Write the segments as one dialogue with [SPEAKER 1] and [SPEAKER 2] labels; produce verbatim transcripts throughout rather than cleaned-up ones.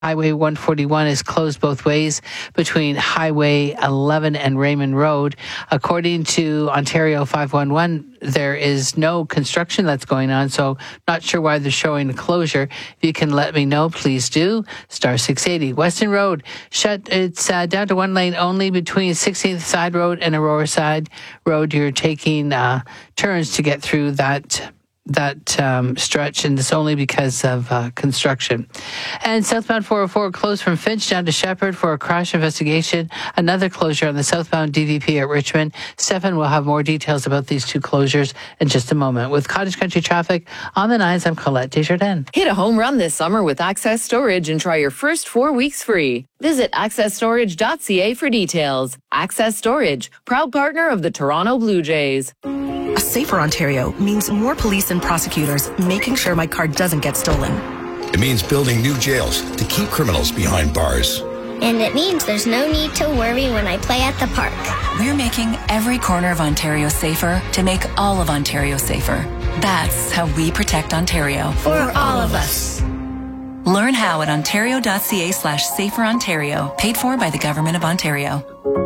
[SPEAKER 1] Highway one forty-one is closed both ways between Highway eleven and Raymond Road. According to Ontario five one one, there is no construction that's going on, so not sure why they're showing a closure. If you can let me know, please do. Star six eighty. Weston Road, shut. It's uh, down to one lane only between sixteenth Side Road and Aurora Side Road. You're taking uh, turns to get through that that um, stretch, and it's only because of uh, construction. And southbound four oh four closed from Finch down to Shepherd for a crash investigation. Another closure on the southbound D V P at Richmond. Stefan will have more details about these two closures in just a moment. With Cottage Country traffic on the nines, I'm Colette Desjardins.
[SPEAKER 2] Hit a home run this summer with Access Storage and try your first four weeks free. Visit access storage dot c a for details. Access Storage, proud partner of the Toronto Blue Jays.
[SPEAKER 3] A safer Ontario means more police and prosecutors making sure my car doesn't get stolen.
[SPEAKER 4] It means building new jails to keep criminals behind bars.
[SPEAKER 5] And it means there's no need to worry when I play at the park.
[SPEAKER 6] We're making every corner of Ontario safer to make all of Ontario safer. That's how we protect Ontario.
[SPEAKER 5] For all of us.
[SPEAKER 6] Learn how at ontario dot c a slash safer Ontario. Paid for by the Government of Ontario.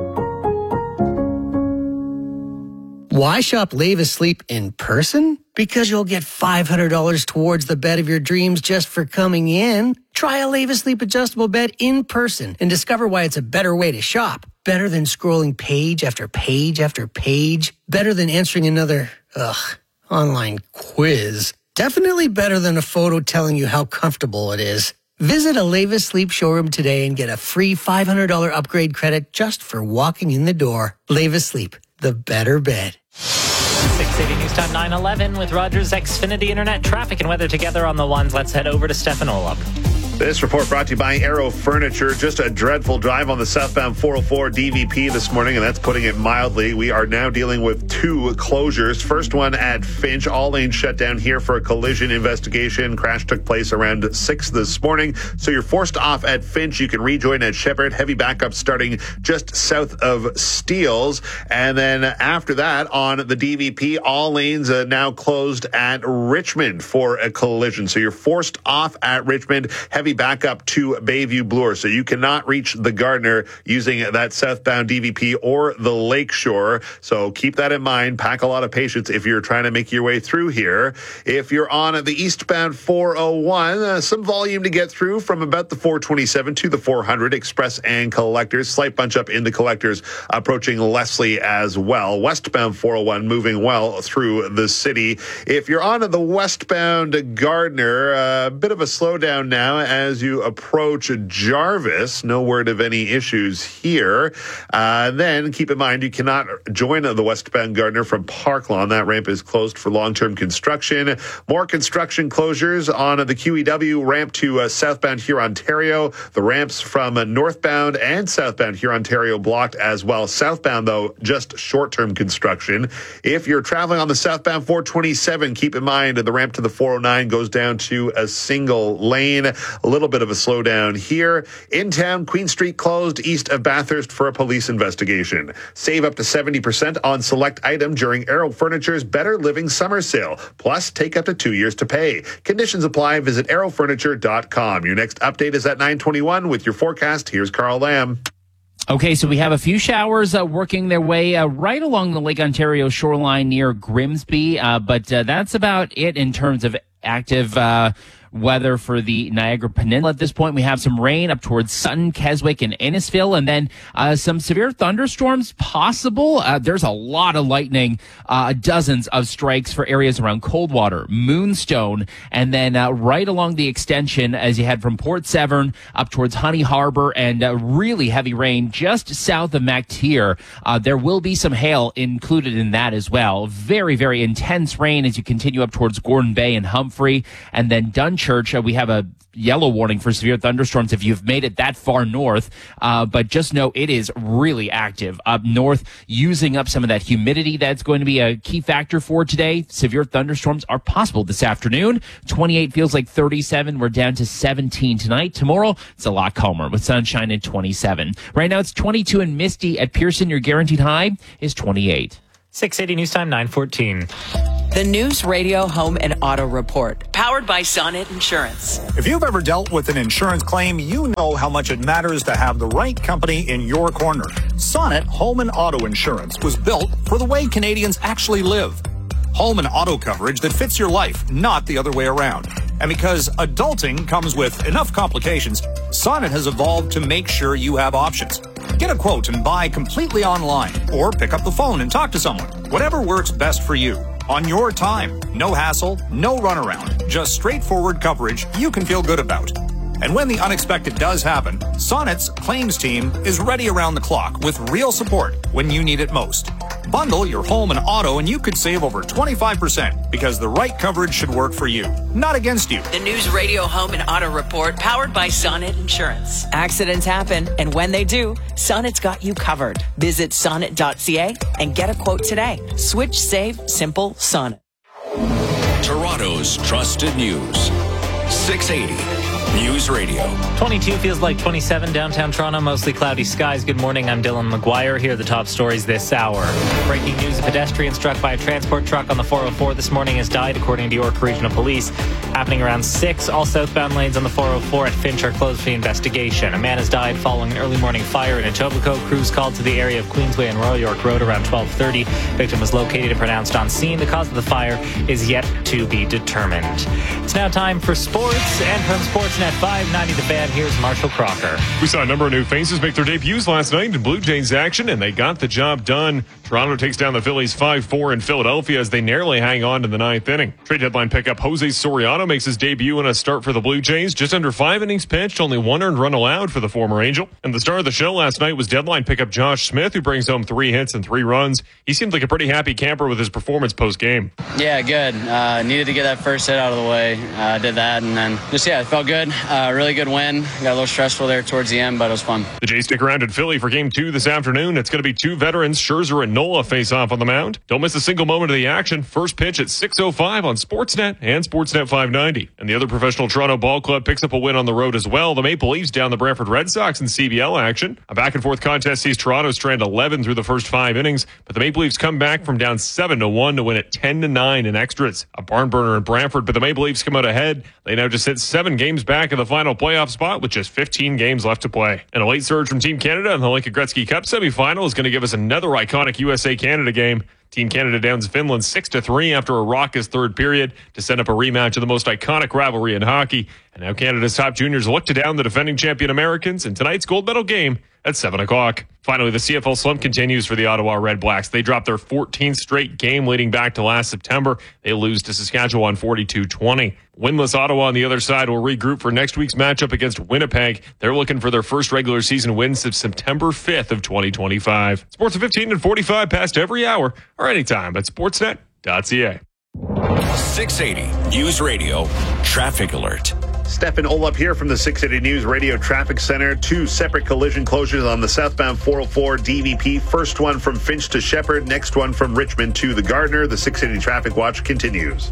[SPEAKER 7] Why shop Lave Asleep in person? Because you'll get five hundred dollars towards the bed of your dreams just for coming in. Try a Lave Asleep adjustable bed in person and discover why it's a better way to shop. Better than scrolling page after page after page. Better than answering another, ugh, online quiz. Definitely better than a photo telling you how comfortable it is. Visit a Lave Asleep showroom today and get a free five hundred dollars upgrade credit just for walking in the door. Lave Asleep, the better bed.
[SPEAKER 8] six eighty News Time nine eleven with Rogers Xfinity Internet traffic and weather together on the ones. Let's head over to Stefan Olop.
[SPEAKER 9] This report brought to you by Aero Furniture. Just a dreadful drive on the southbound four oh four D V P this morning, and that's putting it mildly. We are now dealing with two closures. First one at Finch. All lanes shut down here for a collision investigation. Crash took place around six this morning, so you're forced off at Finch. You can rejoin at Shepherd. Heavy backup starting just south of Steeles. And then after that, on the D V P, all lanes are now closed at Richmond for a collision. So you're forced off at Richmond. Heavy back up to Bayview Bloor. So you cannot reach the Gardner using that southbound D V P or the Lakeshore. So keep that in mind. Pack a lot of patience if you're trying to make your way through here. If you're on the eastbound four oh one, uh, some volume to get through from about the four twenty-seven to the four hundred, Express and Collectors. Slight bunch up in the Collectors approaching Leslie as well. Westbound four oh one moving well through the city. If you're on the westbound Gardner, a uh, bit of a slowdown now as you approach Jarvis. No word of any issues here. Uh, then keep in mind you cannot join the westbound Gardner from Park Lawn. That ramp is closed for long-term construction. More construction closures on the Q E W ramp to uh, southbound Hurontario. The ramps from uh, northbound and southbound Hurontario blocked as well. Southbound, though, just short-term construction. If you're traveling on the southbound four twenty-seven, keep in mind the ramp to the four oh nine goes down to a single lane. A little bit of a slowdown here. In town, Queen Street closed east of Bathurst for a police investigation. Save up to seventy percent on select item during Aero Furniture's Better Living Summer Sale. Plus, take up to two years to pay. Conditions apply. Visit aero furniture dot com. Your next update is at nine twenty-one with your forecast. Here's Carl Lamb.
[SPEAKER 10] Okay, so we have a few showers uh, working their way uh, right along the Lake Ontario shoreline near Grimsby, uh, but uh, that's about it in terms of active uh weather for the Niagara Peninsula. At this point, we have some rain up towards Sutton, Keswick, and Innisfil, and then uh, some severe thunderstorms possible. Uh, there's a lot of lightning, uh, dozens of strikes for areas around Coldwater, Moonstone, and then uh, right along the extension as you head from Port Severn up towards Honey Harbor, and uh, really heavy rain just south of Mactier. Uh, there will be some hail included in that as well. Very, very intense rain as you continue up towards Gordon Bay and Humphrey, and then Dunchurch. Uh, we have a yellow warning for severe thunderstorms if you've made it that far north. Uh, but just know it is really active up north, using up some of that humidity that's going to be a key factor for today. Severe thunderstorms are possible this afternoon. twenty-eight feels like thirty-seven. We're down to seventeen tonight. Tomorrow, it's a lot calmer with sunshine at twenty-seven. Right now, it's twenty-two and misty at Pearson. Your guaranteed high is twenty-eight.
[SPEAKER 8] six eighty News Time, nine fourteen.
[SPEAKER 11] The News Radio Home and Auto Report, powered by Sonnet Insurance.
[SPEAKER 12] If you've ever dealt with an insurance claim, you know how much it matters to have the right company in your corner. Sonnet Home and Auto Insurance was built for the way Canadians actually live. Home and auto coverage that fits your life, not the other way around. And because adulting comes with enough complications, Sonnet has evolved to make sure you have options. Get a quote and buy completely online, or pick up the phone and talk to someone. Whatever works best for you. On your time. No hassle, no runaround. Just straightforward coverage you can feel good about. And when the unexpected does happen, Sonnet's claims team is ready around the clock with real support when you need it most. Bundle your home and auto and you could save over twenty-five percent because the right coverage should work for you, not against you.
[SPEAKER 11] The News Radio Home and Auto Report, powered by Sonnet Insurance. Accidents happen, and when they do, Sonnet's got you covered. Visit sonnet dot c a and get a quote today. Switch, save, simple, Sonnet.
[SPEAKER 4] Toronto's trusted news. six eighty News Radio.
[SPEAKER 8] twenty-two feels like twenty-seven downtown Toronto, mostly cloudy skies. Good morning, I'm Dylan McGuire. Here are the top stories this hour. Breaking news, a pedestrian struck by a transport truck on the four oh four this morning has died, according to York Regional Police. Happening around six, all southbound lanes on the four oh four at Finch are closed for the investigation. A man has died following an early morning fire in Etobicoke. Crews called to the area of Queensway and Royal York Road around twelve thirty. Victim was located and pronounced on scene. The cause of the fire is yet to be determined. It's now time for sports, and from Sportsnet five ninety The Fan, here's Marshall Crocker.
[SPEAKER 13] We saw a number of new faces make their debuts last night in Blue Jays action, and they got the job done. Toronto takes down the Phillies five four in Philadelphia as they narrowly hang on to the ninth inning. Trade deadline pickup Jose Soriano makes his debut in a start for the Blue Jays. Just under five innings pitched, only one earned run allowed for the former Angel. And the star of the show last night was deadline pickup Josh Smith, who brings home three hits and three runs. He seemed like a pretty happy camper with his performance post-game.
[SPEAKER 14] Yeah, good. Uh, needed to get that first hit out of the way. Uh, did that, and then just, yeah, it felt good. Uh, really good win. Got a little stressful there towards the end, but it was fun.
[SPEAKER 13] The Jays stick around in Philly for game two this afternoon. It's going to be two veterans, Scherzer and Nola, face off on the mound. Don't miss a single moment of the action. First pitch at six oh five on Sportsnet and Sportsnet five ninety. And the other professional Toronto ball club picks up a win on the road as well. The Maple Leafs down the Brantford Red Sox in C B L action. A back-and-forth contest sees Toronto strand eleven through the first five innings, but the Maple Leafs come back from down seven to one to win it ten to nine in extras. A barn burner in Brantford, but the Maple Leafs come out ahead. They now just sit seven games back in the final playoff spot with just fifteen games left to play. And a late surge from Team Canada in the Lincoln Gretzky Cup semifinal is going to give us another iconic U S A-Canada game. Team Canada downs Finland six to three after a raucous third period to set up a rematch of the most iconic rivalry in hockey. And now Canada's top juniors look to down the defending champion Americans in tonight's gold medal game at seven o'clock. Finally, the C F L slump continues for the Ottawa Red Blacks. They dropped their fourteenth straight game leading back to last September. They lose to Saskatchewan forty-two twenty. Winless Ottawa on the other side will regroup for next week's matchup against Winnipeg. They're looking for their first regular season win since September fifth of twenty twenty-five. Sports at fifteen and forty-five past every hour or anytime at sportsnet dot c a.
[SPEAKER 4] six eighty News Radio Traffic Alert.
[SPEAKER 9] Stefan Olop here from the six eighty News Radio Traffic Center. Two separate collision closures on the southbound four oh four D V P. First one from Finch to Shepherd. Next one from Richmond to the Gardner. The six eighty Traffic Watch continues.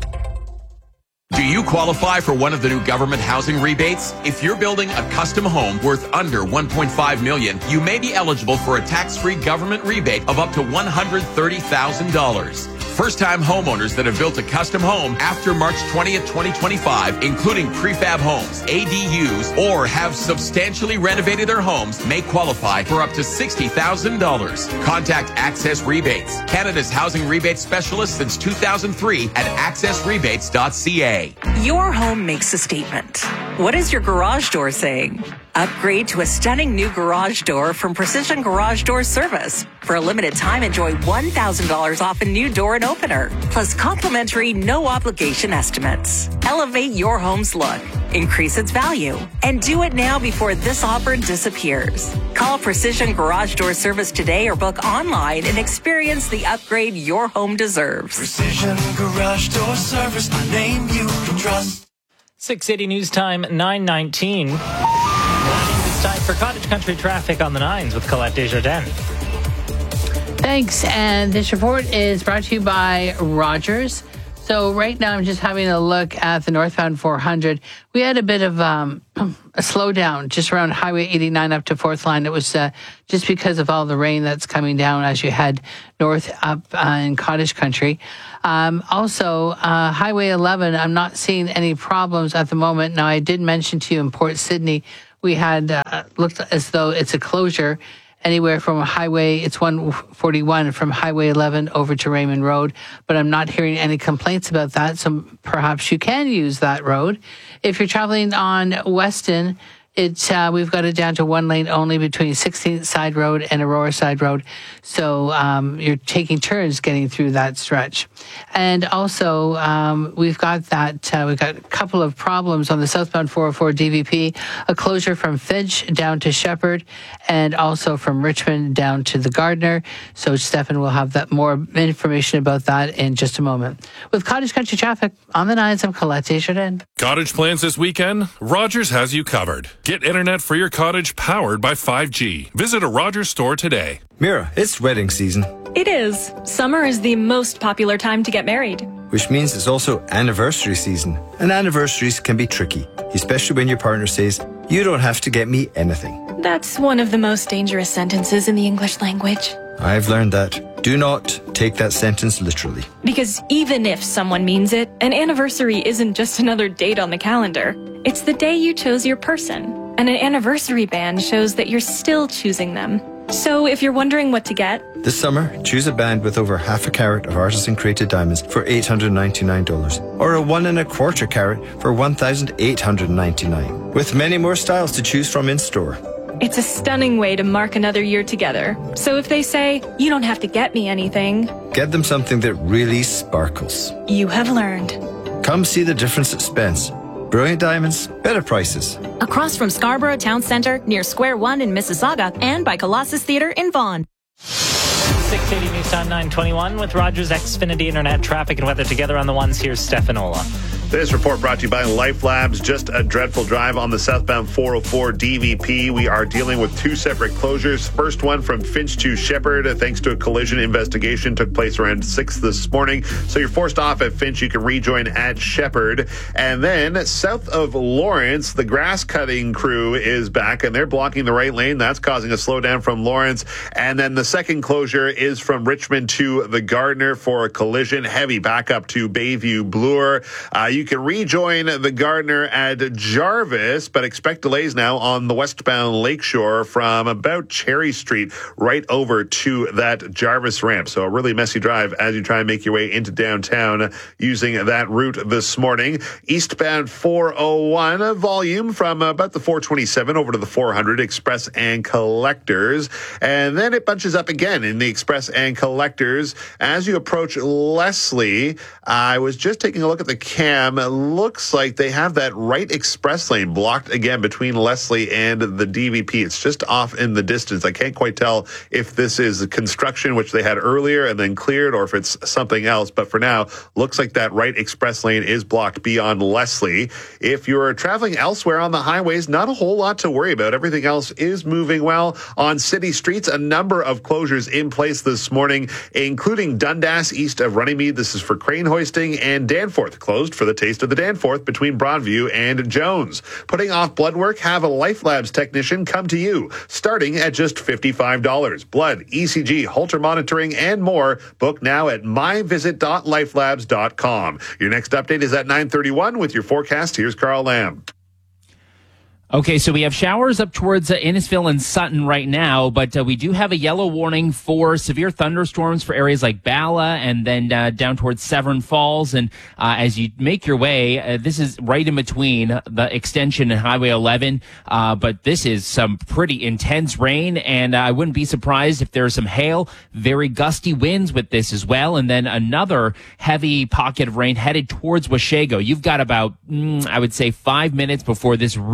[SPEAKER 15] Do you qualify for one of the new government housing rebates? If you're building a custom home worth under one point five million dollars, you may be eligible for a tax-free government rebate of up to one hundred thirty thousand dollars. First-time homeowners that have built a custom home after March twentieth, twenty twenty-five, including prefab homes, A D Us, or have substantially renovated their homes, may qualify for up to sixty thousand dollars. Contact Access Rebates, Canada's housing rebate specialist since two thousand three at access rebates dot c a.
[SPEAKER 16] Your home makes a statement. What is your garage door saying? Upgrade to a stunning new garage door from Precision Garage Door Service. For a limited time, enjoy one thousand dollars off a new door and opener, plus complimentary no-obligation estimates. Elevate your home's look, increase its value, and do it now before this offer disappears. Call Precision Garage Door Service today or book online and experience the upgrade your home deserves.
[SPEAKER 17] Precision Garage Door Service, a name you can trust.
[SPEAKER 8] six eighty News Time, nine nineteen. It's time for Cottage Country traffic on the nines with Colette Desjardins.
[SPEAKER 1] Thanks. And this report is brought to you by Rogers. So right now I'm just having a look at the northbound four hundred. We had a bit of um, a slowdown just around Highway eighty-nine up to Fourth Line. It was uh, just because of all the rain that's coming down as you head north up uh, in Cottage Country. Um, also, uh, Highway eleven, I'm not seeing any problems at the moment. Now, I did mention to you in Port Sydney, we had uh, looked as though it's a closure anywhere from a highway, it's one forty-one from Highway eleven over to Raymond Road, but I'm not hearing any complaints about that, so perhaps you can use that road. If you're traveling on Weston, it's uh, we've got it down to one lane only between sixteenth Side Road and Aurora Side Road, so um, you're taking turns getting through that stretch. And also, um, we've got that uh, we've got a couple of problems on the southbound four oh four D V P, a closure from Finch down to Shepherd, and also from Richmond down to the Gardner. So Stefan will have that more information about that in just a moment. With Cottage Country traffic on the nines, I'm Colette Desjardins.
[SPEAKER 18] Cottage plans this weekend? Rogers has you covered. Get internet for your cottage powered by five G. Visit a Rogers store today.
[SPEAKER 19] Mira, it's wedding season.
[SPEAKER 20] It is. Summer is the most popular time to get married.
[SPEAKER 19] Which means it's also anniversary season. And anniversaries can be tricky, especially when your partner says, "You don't have to get me anything."
[SPEAKER 20] That's one of the most dangerous sentences in the English language.
[SPEAKER 19] I've learned that. Do not take that sentence literally.
[SPEAKER 20] Because even if someone means it, an anniversary isn't just another date on the calendar. It's the day you chose your person. And an anniversary band shows that you're still choosing them. So if you're wondering what to get,
[SPEAKER 19] this summer, choose a band with over half a carat of artisan created diamonds for eight hundred ninety-nine dollars, or a one and a quarter carat for one thousand eight hundred ninety-nine dollars, with many more styles to choose from in store.
[SPEAKER 20] It's a stunning way to mark another year together. So if they say, "You don't have to get me anything,"
[SPEAKER 19] get them something that really sparkles.
[SPEAKER 20] You have learned.
[SPEAKER 19] Come see the difference at Spence. Brilliant diamonds, better prices.
[SPEAKER 21] Across from Scarborough Town Centre, near Square One in Mississauga, and by Colossus Theatre in Vaughan.
[SPEAKER 8] six eighty News Time nine twenty-one with Rogers Xfinity Internet traffic and weather together on the ones. Here's Stefanola.
[SPEAKER 9] This report brought to you by Life Labs. Just a dreadful drive on the southbound four oh four D V P. We are dealing with two separate closures. First one from Finch to Shepherd, thanks to a collision investigation, took place around six this morning. So you're forced off at Finch. You can rejoin at Shepherd. And then south of Lawrence, the grass cutting crew is back, and they're blocking the right lane. That's causing a slowdown from Lawrence. And then the second closure is from Richmond to the Gardner for a collision. Heavy backup to Bayview Bloor. Uh, you You can rejoin the Gardner at Jarvis, but expect delays now on the westbound Lakeshore from about Cherry Street right over to that Jarvis ramp. So a really messy drive as you try and make your way into downtown using that route this morning. Eastbound four oh one, volume from about the four twenty-seven over to the four hundred, Express and Collectors. And then it bunches up again in the Express and Collectors as you approach Leslie. I was just taking a look at the cam. It looks like they have that right express lane blocked again between Leslie and the D V P. It's just off in the distance. I can't quite tell if this is construction, which they had earlier and then cleared, or if it's something else. But for now, looks like that right express lane is blocked beyond Leslie. If you're traveling elsewhere on the highways, not a whole lot to worry about. Everything else is moving well. On city streets, a number of closures in place this morning, including Dundas east of Runnymede. This is for crane hoisting, and Danforth closed for the Taste of the Danforth between Broadview and Jones. Putting off blood work? Have a Life Labs technician come to you, starting at just fifty-five dollars. Blood, E C G, Holter monitoring, and more. Book now at my visit dot life labs dot com. Your next update is at nine thirty-one with your forecast. Here's Carl Lamb.
[SPEAKER 10] Okay, so we have showers up towards uh, Innisfil and Sutton right now, but uh, we do have a yellow warning for severe thunderstorms for areas like Bala and then uh, down towards Severn Falls. And uh, as you make your way, uh, this is right in between the extension and Highway eleven, uh, but this is some pretty intense rain, and uh, I wouldn't be surprised if there's some hail, very gusty winds with this as well, and then another heavy pocket of rain headed towards Washago. You've got about, mm, I would say, five minutes before this really ramps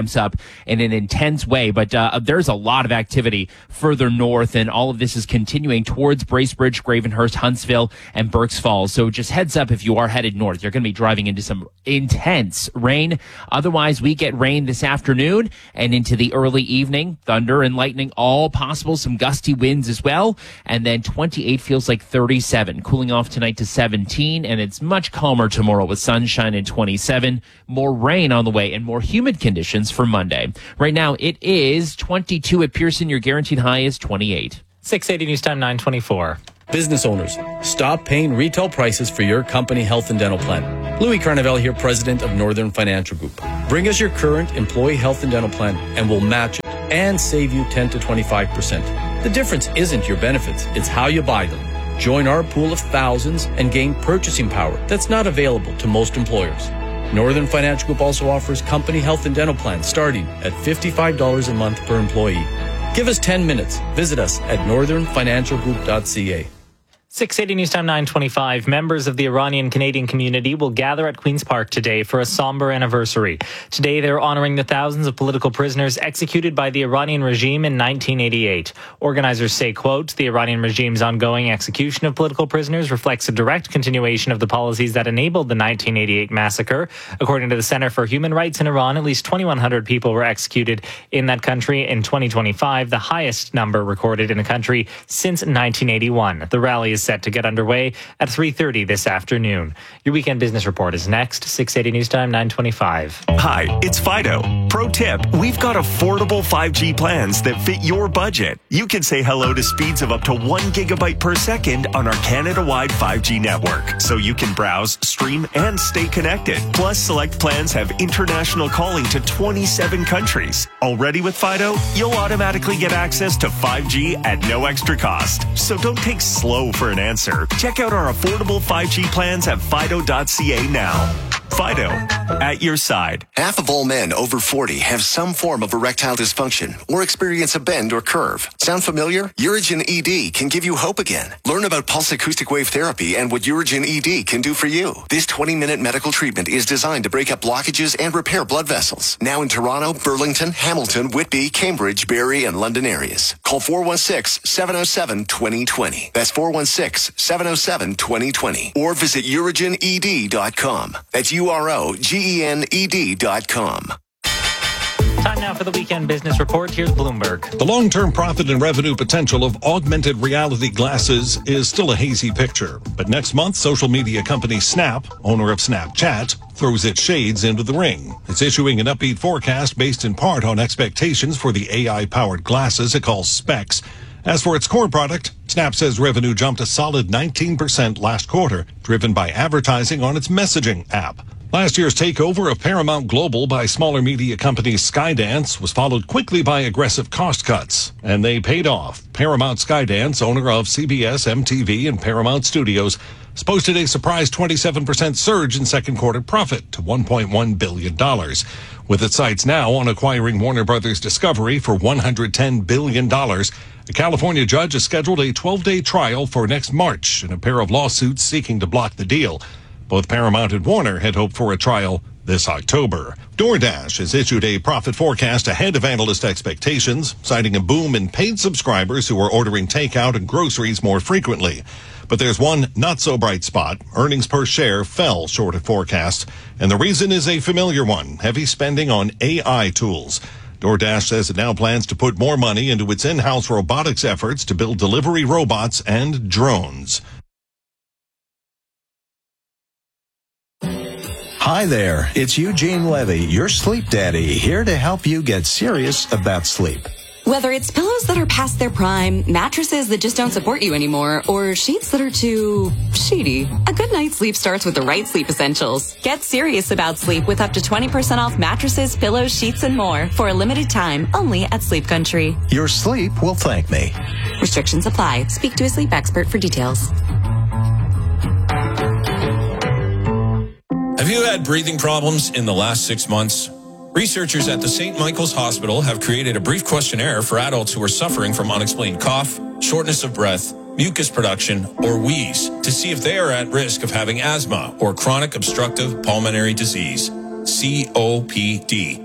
[SPEAKER 10] ramps up in an intense way. But uh, there's a lot of activity further north, and all of this is continuing towards Bracebridge, Gravenhurst, Huntsville, and Berks Falls. So just heads up if you are headed north. You're going to be driving into some intense rain. Otherwise, we get rain this afternoon and into the early evening. Thunder and lightning, all possible. Some gusty winds as well. And then twenty-eight feels like thirty-seven. Cooling off tonight to seventeen, and it's much calmer tomorrow with sunshine and twenty-seven. More rain on the way and more humid conditions for Monday. Right now, it is twenty-two at Pearson. Your guaranteed high is twenty-eight.
[SPEAKER 8] six eighty News Time, nine twenty-four.
[SPEAKER 2] Business owners, stop paying retail prices for your company health and dental plan. Louis Carnevale here, president of Northern Financial Group. Bring us your current employee health and dental plan and we'll match it and save you ten to twenty-five percent. The difference isn't your benefits, it's how you buy them. Join our pool of thousands and gain purchasing power that's not available to most employers. Northern Financial Group also offers company health and dental plans starting at fifty-five dollars a month per employee. Give us ten minutes. Visit us at northern financial group dot c a.
[SPEAKER 8] six eighty News Time, nine twenty-five. Members of the Iranian Canadian community will gather at Queen's Park today for a somber anniversary. Today, they're honoring the thousands of political prisoners executed by the Iranian regime in nineteen eighty-eight. Organizers say, quote, the Iranian regime's ongoing execution of political prisoners reflects a direct continuation of the policies that enabled the nineteen eighty-eight massacre. According to the Center for Human Rights in Iran, at least twenty-one hundred people were executed in that country in twenty twenty-five, the highest number recorded in a country since nineteen eighty-one. The rally is set to get underway at three thirty this afternoon. Your weekend business report is next. six eighty News Time, nine twenty-five.
[SPEAKER 22] Hi, it's Fido. Pro tip, we've got affordable five G plans that fit your budget. You can say hello to speeds of up to one gigabyte per second on our Canada-wide five G network, so you can browse, stream, and stay connected. Plus, select plans have international calling to twenty-seven countries. Already with Fido, you'll automatically get access to five G at no extra cost. So don't take slow for an answer. Check out our affordable five G plans at fido dot c a now. Fido, at your side.
[SPEAKER 23] Half of all men over forty have some form of erectile dysfunction or experience a bend or curve. Sound familiar? Urigen E D can give you hope again. Learn about pulse acoustic wave therapy and what Urigen E D can do for you. This twenty-minute medical treatment is designed to break up blockages and repair blood vessels. Now in Toronto, Burlington, Hamilton, Whitby, Cambridge, Barrie, and London areas. Call four one six, seven oh seven, two oh two oh. That's four one six, seven oh seven, two oh two oh. Or visit urigen e d dot com. That's U R O G E N E D dot com.
[SPEAKER 8] Time now for the weekend business report. Here's Bloomberg.
[SPEAKER 18] The long-term profit and revenue potential of augmented reality glasses is still a hazy picture. But next month, social media company Snap, owner of Snapchat, throws its shades into the ring. It's issuing an upbeat forecast based in part on expectations for the A I-powered glasses it calls Specs. As for its core product, Snap says revenue jumped a solid nineteen percent last quarter, driven by advertising on its messaging app. Last year's takeover of Paramount Global by smaller media company Skydance was followed quickly by aggressive cost cuts, and they paid off. Paramount Skydance, owner of C B S, M T V, and Paramount Studios, has posted a surprise twenty-seven percent surge in second quarter profit to one point one billion dollars. With its sights now on acquiring Warner Brothers Discovery for one hundred ten billion dollars, a California judge has scheduled a twelve-day trial for next March in a pair of lawsuits seeking to block the deal. Both Paramount and Warner had hoped for a trial this October. DoorDash has issued a profit forecast ahead of analyst expectations, citing a boom in paid subscribers who are ordering takeout and groceries more frequently. But there's one not-so-bright spot. Earnings per share fell short of forecast, and the reason is a familiar one, heavy spending on A I tools. DoorDash says it now plans to put more money into its in-house robotics efforts to build delivery robots and drones.
[SPEAKER 24] Hi there, it's Eugene Levy, your sleep daddy, here to help you get serious about sleep.
[SPEAKER 25] Whether it's pillows that are past their prime, mattresses that just don't support you anymore, or sheets that are too sheety, a good night's sleep starts with the right sleep essentials. Get serious about sleep with up to twenty percent off mattresses, pillows, sheets, and more for a limited time only at Sleep Country.
[SPEAKER 24] Your sleep will thank me.
[SPEAKER 25] Restrictions apply. Speak to a sleep expert for details.
[SPEAKER 26] Have you had breathing problems in the last six months? Researchers at the Saint Michael's Hospital have created a brief questionnaire for adults who are suffering from unexplained cough, shortness of breath, mucus production, or wheeze to see if they are at risk of having asthma or chronic obstructive pulmonary disease, C O P D.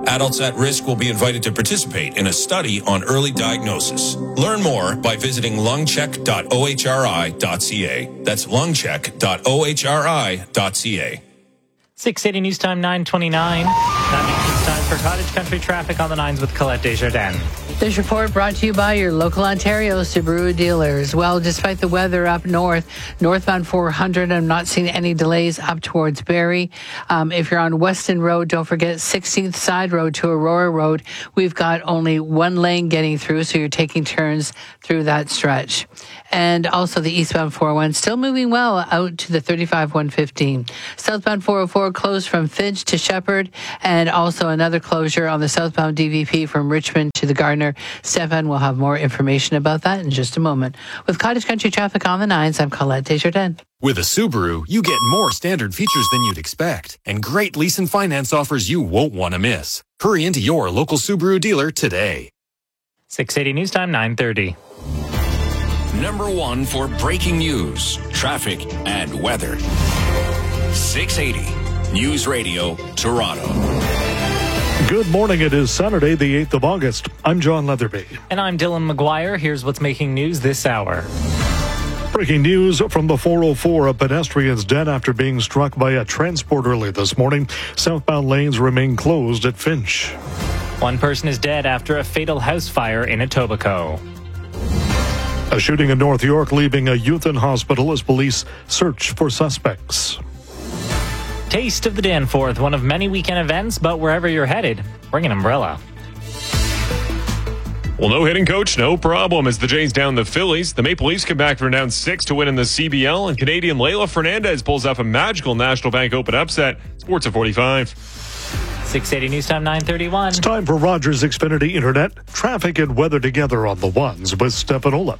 [SPEAKER 26] Adults at risk will be invited to participate in a study on early diagnosis. Learn more by visiting lungcheck dot o h r i dot c a. That's lungcheck dot o h r i dot c a.
[SPEAKER 8] six eighty News Time, nine twenty-nine. That means it's time for Cottage Country traffic on the nines with Colette Desjardins.
[SPEAKER 1] This report brought to you by your local Ontario Subaru dealers. Well, despite the weather up north, northbound four hundred, I'm not seeing any delays up towards Barrie. Um, if you're on Weston Road, don't forget sixteenth Side Road to Aurora Road. We've got only one lane getting through, so you're taking turns through that stretch. And also the eastbound four oh one still moving well out to the thirty-five one fifteen. Southbound four oh four closed from Finch to Shepherd, and also another closure on the southbound D V P from Richmond to the Gardner. Stefan will have more information about that in just a moment. With Cottage Country traffic on the nines, I'm Colette Desjardins.
[SPEAKER 3] With a Subaru, you get more standard features than you'd expect, and great lease and finance offers you won't want to miss. Hurry into your local Subaru dealer today.
[SPEAKER 8] six eighty News Time, nine thirty.
[SPEAKER 5] Number one for breaking news, traffic, and weather. six eighty News Radio, Toronto.
[SPEAKER 6] Good morning. It is Saturday, the eighth of August. I'm John Leatherby.
[SPEAKER 8] And I'm Dylan McGuire. Here's what's making news this hour.
[SPEAKER 6] Breaking news from the four oh four. A pedestrian's dead after being struck by a transport early this morning. Southbound lanes remain closed at Finch.
[SPEAKER 8] One person is dead after a fatal house fire in Etobicoke.
[SPEAKER 6] A shooting in North York leaving a youth in hospital as police search for suspects.
[SPEAKER 8] Taste of the Danforth, one of many weekend events, but wherever you're headed, bring an umbrella.
[SPEAKER 13] Well, no hitting, coach, no problem. As the Jays down the Phillies, the Maple Leafs come back from down six to win in the C B L, and Canadian Layla Fernandez pulls off a magical National Bank Open upset. Sports at forty-five.
[SPEAKER 8] six eighty News Time, nine thirty-one.
[SPEAKER 6] It's time for Rogers Xfinity Internet. Traffic and weather together on the ones with Stefan Olin.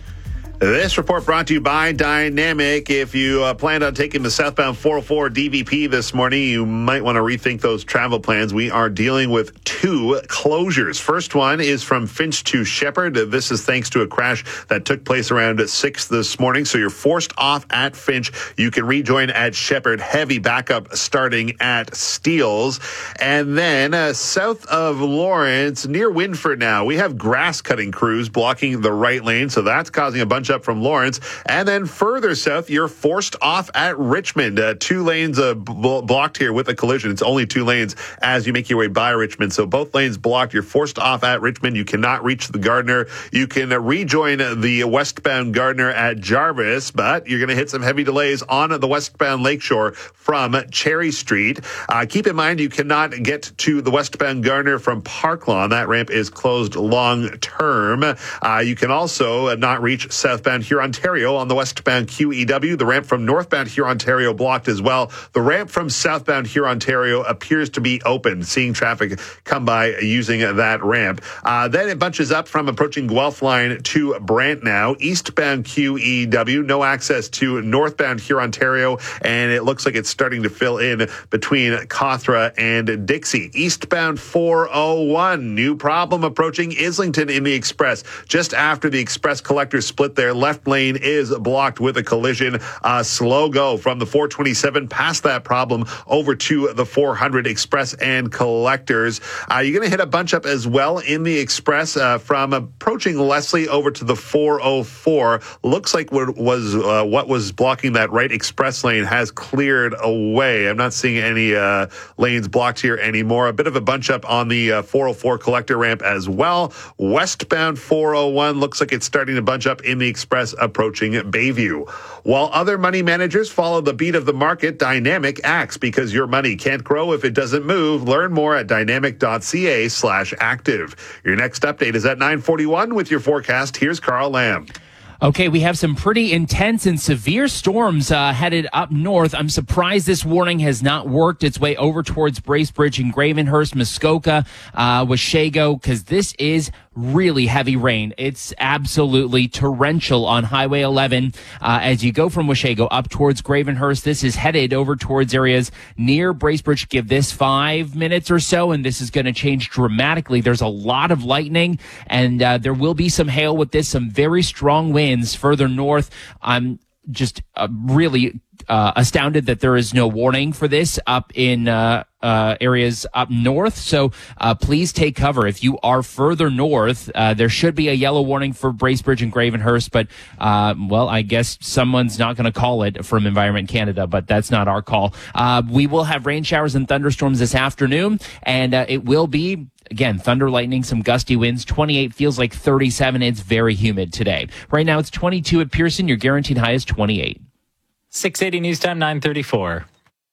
[SPEAKER 9] This report brought to you by Dynamic. If you uh, planned on taking the southbound four oh four D V P this morning, you might want to rethink those travel plans. We are dealing with two closures. First one is from Finch to Shepherd. This is thanks to a crash that took place around six this morning. So you're forced off at Finch. You can rejoin at Shepherd. Heavy backup starting at Steeles. And then uh, south of Lawrence, near Winford now, we have grass cutting crews blocking the right lane. So that's causing a bunch up from Lawrence. And then further south, you're forced off at Richmond. Uh, two lanes uh, b- blocked here with a collision. It's only two lanes as you make your way by Richmond. So both lanes blocked. You're forced off at Richmond. You cannot reach the Gardner. You can uh, rejoin the westbound Gardner at Jarvis, but you're going to hit some heavy delays on the westbound Lakeshore from Cherry Street. Uh, keep in mind, you cannot get to the westbound Gardner from Parklawn. That ramp is closed long term. Uh, you can also uh, not reach south Southbound Hurontario on the westbound Q E W. The ramp from northbound Hurontario blocked as well. The ramp from southbound Hurontario appears to be open, seeing traffic come by using that ramp. Uh, then it bunches up from approaching Guelph line to Brant now. Eastbound Q E W, no access to northbound Hurontario, and it looks like it's starting to fill in between Cawthra and Dixie. Eastbound four oh one, new problem approaching Islington in the Express. Just after the Express collector split there, left lane is blocked with a collision. Uh, slow go from the four twenty-seven past that problem over to the four hundred Express and collectors. Uh, you're going to hit a bunch up as well in the Express uh, from approaching Leslie over to the four oh four. Looks like what was uh, what was blocking that right Express lane has cleared away. I'm not seeing any uh, lanes blocked here anymore. A bit of a bunch up on the uh, four oh four collector ramp as well. Westbound four oh one looks like it's starting to bunch up in the Express approaching Bayview. While other money managers follow the beat of the market, Dynamic acts because your money can't grow if it doesn't move. Learn more at dynamic.ca slash active. Your next update is at nine forty-one with your forecast. Here's Carl Lamb.
[SPEAKER 10] Okay, we have some pretty intense and severe storms uh, headed up north. I'm surprised this warning has not worked its way over towards Bracebridge and Gravenhurst, Muskoka, uh, Washago, because this is really heavy rain. It's absolutely torrential on Highway eleven. Uh, as you go from Washago up towards Gravenhurst, this is headed over towards areas near Bracebridge. Give this five minutes or so, and this is going to change dramatically. There's a lot of lightning, and uh, there will be some hail with this, some very strong winds further north. I'm just uh, really uh, astounded that there is no warning for this up in uh, uh, areas up north. So uh, please take cover. If you are further north, uh, there should be a yellow warning for Bracebridge and Gravenhurst. But, uh, well, I guess someone's not going to call it from Environment Canada, but that's not our call. Uh, we will have rain showers and thunderstorms this afternoon, and uh, it will be, again, thunder, lightning, some gusty winds. twenty-eight feels like thirty-seven. It's very humid today. Right now it's twenty-two at Pearson. Your guaranteed high is twenty-eight.
[SPEAKER 8] six eighty News Time, nine thirty-four.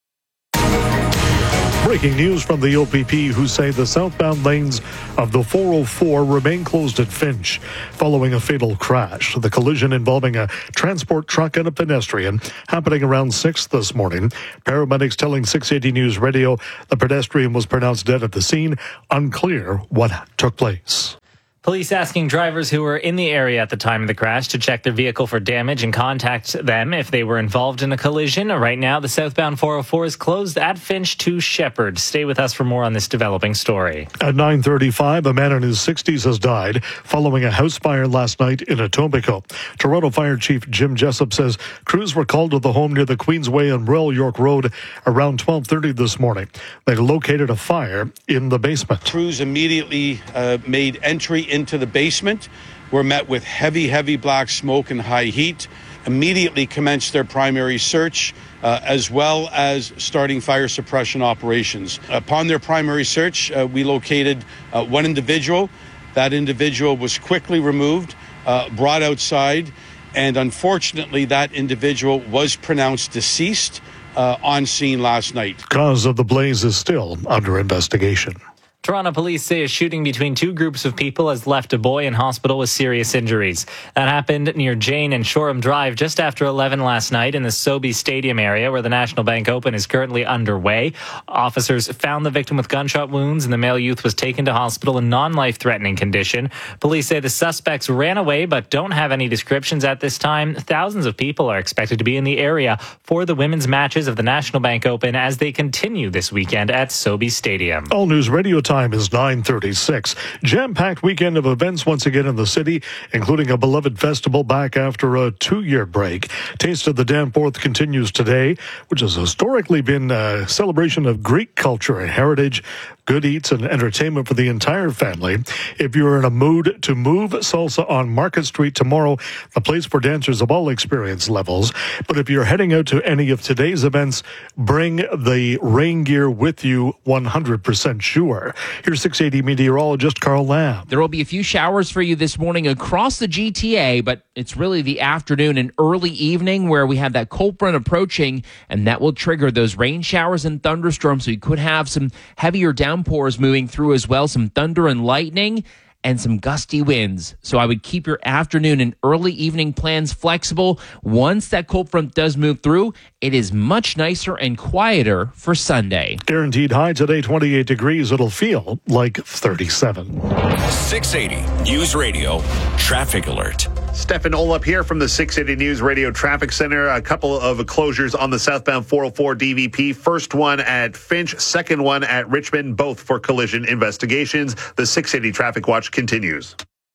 [SPEAKER 6] Breaking news from the O P P, who say the southbound lanes of the four oh four remain closed at Finch following a fatal crash. The collision involving a transport truck and a pedestrian happening around six this morning. Paramedics telling six eighty News Radio the pedestrian was pronounced dead at the scene. Unclear what took place.
[SPEAKER 8] Police asking drivers who were in the area at the time of the crash to check their vehicle for damage and contact them if they were involved in a collision. Right now, the southbound four oh four is closed at Finch to Shepherd. Stay with us for more on this developing story.
[SPEAKER 6] At nine thirty-five, a man in his sixties has died following a house fire last night in Etobicoke. Toronto Fire Chief Jim Jessup says crews were called to the home near the Queensway and Royal York Road around twelve thirty this morning. They located a fire in the basement.
[SPEAKER 4] Crews immediately uh, made entry into the basement, were met with heavy, heavy black smoke and high heat, immediately commenced their primary search, uh, as well as starting fire suppression operations. Upon their primary search, uh, we located uh, one individual. That individual was quickly removed, uh, brought outside, and unfortunately, that individual was pronounced deceased uh, on scene last night.
[SPEAKER 6] Cause of the blaze is still under investigation.
[SPEAKER 8] Toronto police say a shooting between two groups of people has left a boy in hospital with serious injuries. That happened near Jane and Shoreham Drive just after eleven last night in the Sobe Stadium area where the National Bank Open is currently underway. Officers found the victim with gunshot wounds and the male youth was taken to hospital in non-life-threatening condition. Police say the suspects ran away but don't have any descriptions at this time. Thousands of people are expected to be in the area for the women's matches of the National Bank Open as they continue this weekend at Sobe Stadium.
[SPEAKER 6] All News Radio time is nine thirty-six. Jam-packed weekend of events once again in the city, including a beloved festival back after a two-year break. Taste of the Danforth continues today, which has historically been a celebration of Greek culture and heritage. Good eats and entertainment for the entire family. If you're in a mood to move, Salsa on Market Street tomorrow, a place for dancers of all experience levels. But if you're heading out to any of today's events, bring the rain gear with you, one hundred percent sure. Here's six eighty meteorologist Carl Lamb.
[SPEAKER 10] There will be a few showers for you this morning across the G T A, but it's really the afternoon and early evening where we have that cold front approaching, and that will trigger those rain showers and thunderstorms. So you could have some heavier downpours moving through as well, some thunder and lightning, and some gusty winds. So I would keep your afternoon and early evening plans flexible. Once that cold front does move through, it is much nicer and quieter for Sunday.
[SPEAKER 6] Guaranteed high today, twenty-eight degrees. It'll feel like thirty-seven.
[SPEAKER 5] six eighty News Radio Traffic Alert.
[SPEAKER 9] Stefan Olap here from the six eighty News Radio Traffic Center. A couple of closures on the southbound four oh four D V P. First one at Finch, second one at Richmond, both for collision investigations. The six eighty Traffic Watch continues.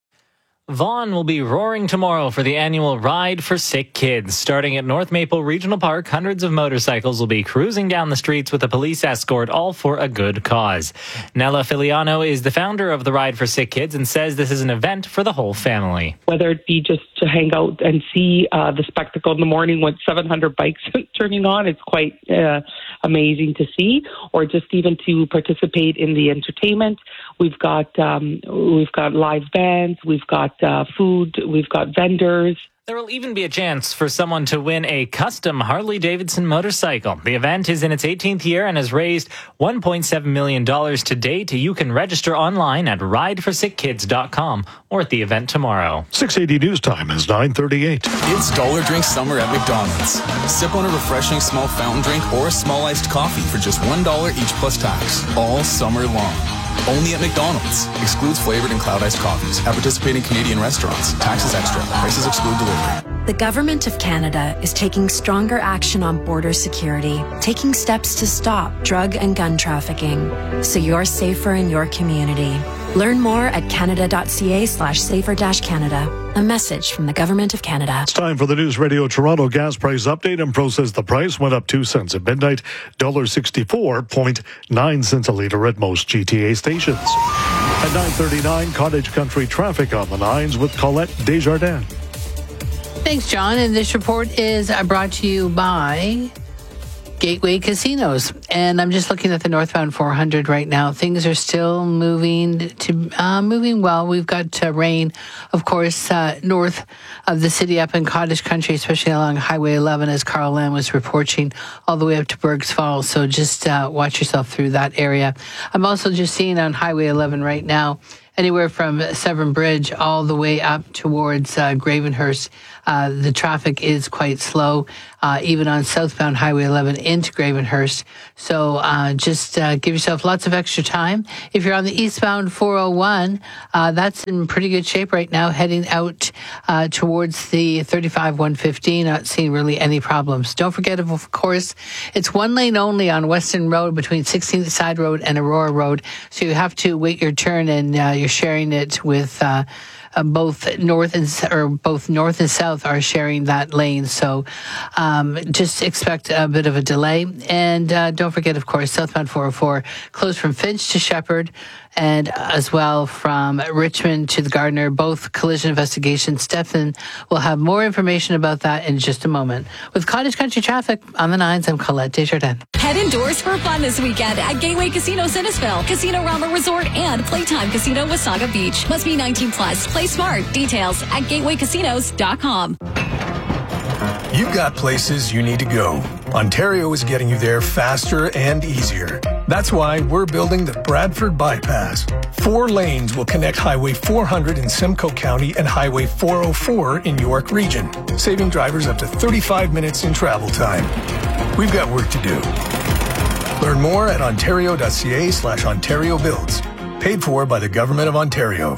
[SPEAKER 8] Vaughan will be roaring tomorrow for the annual Ride for Sick Kids. Starting at North Maple Regional Park, hundreds of motorcycles will be cruising down the streets with a police escort, all for a good cause. Nella Filiano is the founder of the Ride for Sick Kids and says this is an event for the whole family.
[SPEAKER 7] Whether it be just to hang out and see uh, the spectacle in the morning with seven hundred bikes turning on, it's quite uh, amazing to see, or just even to participate in the entertainment. We've got um, we've got live bands, we've got uh, food, we've got vendors.
[SPEAKER 8] There will even be a chance for someone to win a custom Harley-Davidson motorcycle. The event is in its eighteenth year and has raised one point seven million dollars to date. You can register online at ride for sick kids dot com or at the event tomorrow.
[SPEAKER 6] six eighty News Time is nine thirty-eight.
[SPEAKER 11] It's Dollar Drink Summer at McDonald's. Sip on a refreshing small fountain drink or a small iced coffee for just one dollar each plus tax, all summer long. Only at McDonald's. Excludes flavored and cloud iced coffees. At participating Canadian restaurants. Taxes extra. Prices exclude delivery.
[SPEAKER 12] The Government of Canada is taking stronger action on border security, taking steps to stop drug and gun trafficking, so you're safer in your community. Learn more at canada.ca slash safer dash Canada. A message from the Government of Canada.
[SPEAKER 6] It's time for the News Radio Toronto gas price update, and process the price went up two cents at midnight, one dollar sixty-four point nine cents a litre at most G T A stations. At nine thirty-nine, Cottage Country traffic on the nines with Colette Desjardins.
[SPEAKER 1] Thanks, John. And this report is brought to you by Gateway Casinos. And I'm just looking at the northbound four hundred right now. Things are still moving to uh, moving well. We've got uh, rain, of course, uh, north of the city up in Cottage Country, especially along Highway eleven, as Carl Lamb was reporting, all the way up to Bergs Falls. So just uh, watch yourself through that area. I'm also just seeing on Highway eleven right now, anywhere from Severn Bridge all the way up towards uh, Gravenhurst. Uh, the traffic is quite slow, uh, even on southbound Highway eleven into Gravenhurst. So uh, just uh, give yourself lots of extra time. If you're on the eastbound four oh one, uh, that's in pretty good shape right now, heading out uh, towards the thirty-five one fifteen, not seeing really any problems. Don't forget, of course, it's one lane only on Weston Road between sixteenth Side Road and Aurora Road. So you have to wait your turn, and uh, you're sharing it with uh, uh, both north and or both north and south are sharing that lane. So um, just expect a bit of a delay. And uh, don't forget, of course, southbound four oh four closed from Finch to Shepherd, and as well from Richmond to the Gardiner, both collision investigations. Stefan will have more information about that in just a moment. With Cottage Country traffic on the nines, I'm Colette Desjardins.
[SPEAKER 21] Head indoors for fun this weekend at Gateway Casino Innisfil, Casino Rama Resort, and Playtime Casino Wasaga Beach. Must be nineteen plus. Play smart. Details at gateway casinos dot com.
[SPEAKER 14] You've got places you need to go. Ontario is getting you there faster and easier. That's why we're building the Bradford Bypass. Four lanes will connect Highway four hundred in Simcoe County and Highway four oh four in York Region, saving drivers up to thirty-five minutes in travel time. We've got work to do. Learn more at ontario.ca slash Ontario Builds. Paid for by the Government of Ontario.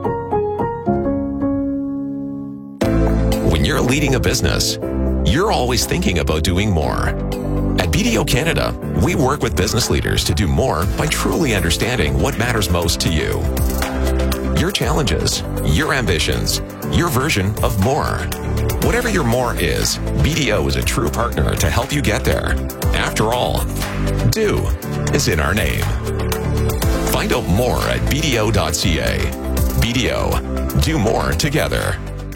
[SPEAKER 15] When you're leading a business, you're always thinking about doing more. At B D O Canada, we work with business leaders to do more by truly understanding what matters most to you. Your challenges, your ambitions, your version of more. Whatever your more is, B D O is a true partner to help you get there. After all, do is in our name. Find out more at b d o dot c a. B D O, do more together.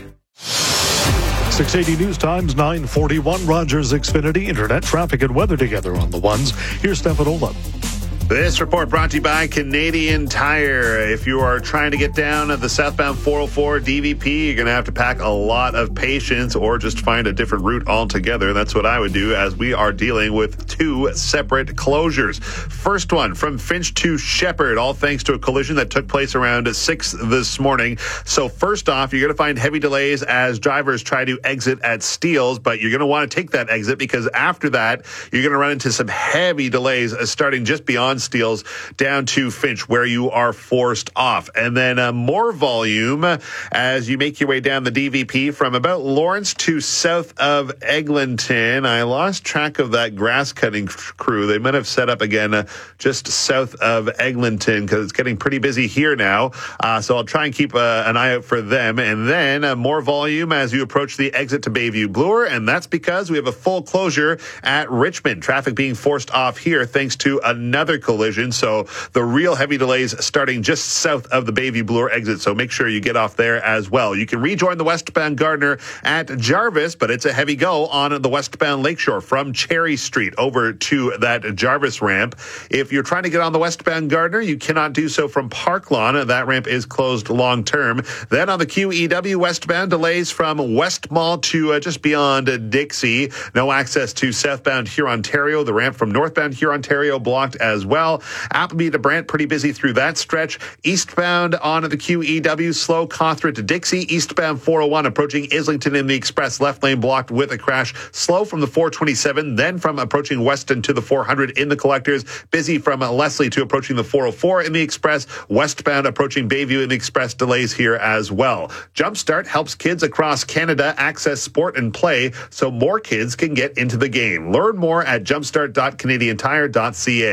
[SPEAKER 6] six eighty News Times, nine forty-one. Rogers Xfinity Internet traffic and weather together on the ones. Here's Stefan Ola.
[SPEAKER 9] This report brought to you by Canadian Tire. If you are trying to get down the southbound four oh four D V P, you're going to have to pack a lot of patience or just find a different route altogether. That's what I would do, as we are dealing with two separate closures. First one from Finch to Shepherd, all thanks to a collision that took place around six this morning. So first off, you're going to find heavy delays as drivers try to exit at Steeles, but you're going to want to take that exit because after that, you're going to run into some heavy delays uh, starting just beyond Steeles down to Finch, where you are forced off. And then uh, more volume as you make your way down the D V P from about Lawrence to south of Eglinton. I lost track of that grass cutting crew. They might have set up again uh, just south of Eglinton because it's getting pretty busy here now. Uh, so I'll try and keep uh, an eye out for them. And then uh, more volume as you approach the exit to Bayview Bloor. And that's because we have a full closure at Richmond. Traffic being forced off here thanks to another collision. So the real heavy delays starting just south of the Bayview Bloor exit. So make sure you get off there as well. You can rejoin the westbound Gardiner at Jarvis, but it's a heavy go on the westbound Lakeshore from Cherry Street over to that Jarvis ramp. If you're trying to get on the westbound Gardiner, you cannot do so from Park Lawn. That ramp is closed long term. Then on the Q E W westbound, delays from West Mall to uh, just beyond uh, Dixie. No access to southbound Hurontario. The ramp from northbound Hurontario blocked as well. Appleby to Brant, pretty busy through that stretch. Eastbound on the Q E W, slow Cawthra to Dixie. Eastbound four oh one approaching Islington in the express, left lane blocked with a crash. Slow from the four twenty-seven, then from approaching Weston to the four hundred in the collectors. Busy from Leslie to approaching the four oh four in the express. Westbound approaching Bayview in the express, delays here as well. Jumpstart helps kids across Canada access sport and play so more kids can get into the game. Learn more at jumpstart dot canadian tire dot c a. You're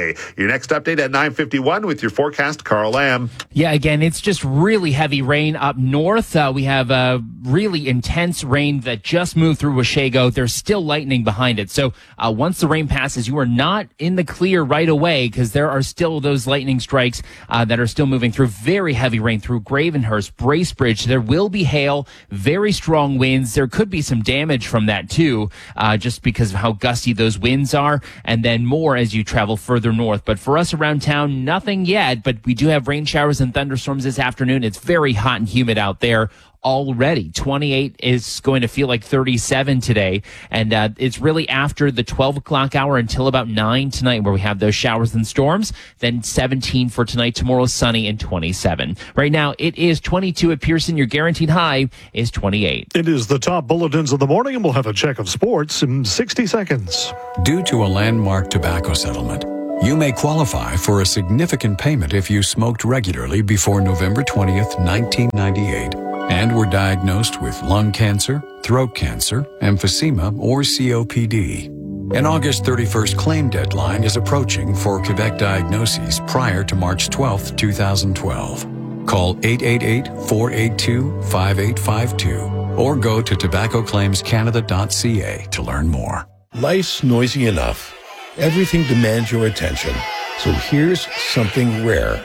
[SPEAKER 9] next update at nine fifty-one with your forecast, Carl Lamb.
[SPEAKER 10] Yeah, again, it's just really heavy rain up north. Uh, we have uh, really intense rain that just moved through Washago. There's still lightning behind it. So uh, once the rain passes, you are not in the clear right away because there are still those lightning strikes uh, that are still moving through. Very heavy rain through Gravenhurst, Bracebridge. There will be hail, very strong winds. There could be some damage from that too, uh, just because of how gusty those winds are, and then more as you travel further north. But for us around town, nothing yet, but we do have rain showers and thunderstorms this afternoon. It's very hot and humid out there already. twenty-eight is going to feel like thirty-seven today, and uh, it's really after the twelve o'clock hour until about nine tonight where we have those showers and storms. Then seventeen for tonight, tomorrow sunny and twenty-seven. Right now it is twenty-two at Pearson. Your guaranteed high is twenty-eight.
[SPEAKER 6] It is the top bulletins of the morning, and we'll have a check of sports in sixty seconds.
[SPEAKER 2] Due to a landmark tobacco settlement, you may qualify for a significant payment if you smoked regularly before November twentieth, nineteen ninety-eight, and were diagnosed with lung cancer, throat cancer, emphysema, or C O P D. An August thirty-first claim deadline is approaching for Quebec diagnoses prior to March twelfth, twenty twelve. Call eight eight eight, four eight two, five eight five two or go to tobacco claims canada dot c a to learn more.
[SPEAKER 16] Life's noisy enough. Everything demands your attention. So here's something rare.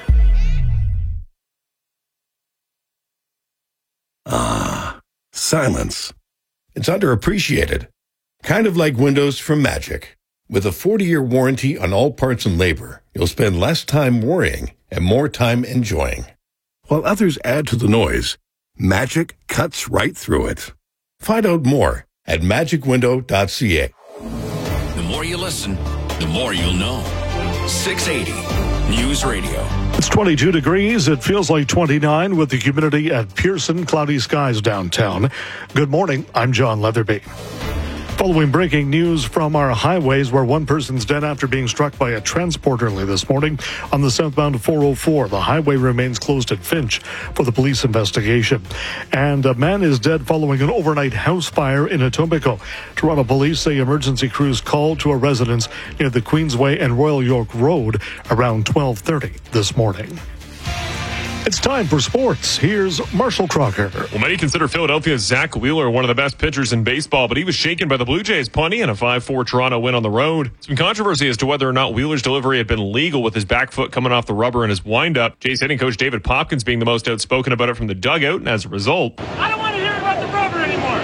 [SPEAKER 16] Ah, silence. It's underappreciated. Kind of like windows from Magic. With a forty-year warranty on all parts and labor, you'll spend less time worrying and more time enjoying. While others add to the noise, Magic cuts right through it. Find out more at magic window dot c a.
[SPEAKER 5] The more you listen, the more you'll know. six eighty News Radio.
[SPEAKER 6] It's twenty-two degrees. It feels like twenty-nine with the humidity at Pearson. Cloudy skies downtown. Good morning. I'm John Leatherby. Following breaking news from our highways, where one person's dead after being struck by a transport early this morning on the southbound four oh four. The highway remains closed at Finch for the police investigation. And a man is dead following an overnight house fire in Etobicoke. Toronto police say emergency crews called to a residence near the Queensway and Royal York Road around twelve thirty this morning. It's time for sports. Here's Marshall Crocker.
[SPEAKER 13] Well, many consider Philadelphia's Zach Wheeler one of the best pitchers in baseball, but he was shaken by the Blue Jays' punty in a five four Toronto win on the road. Some controversy as to whether or not Wheeler's delivery had been legal with his back foot coming off the rubber in his windup. Jays hitting coach David Popkins being the most outspoken about it from the dugout, and as a result,
[SPEAKER 17] I don't want to hear about the rubber anymore.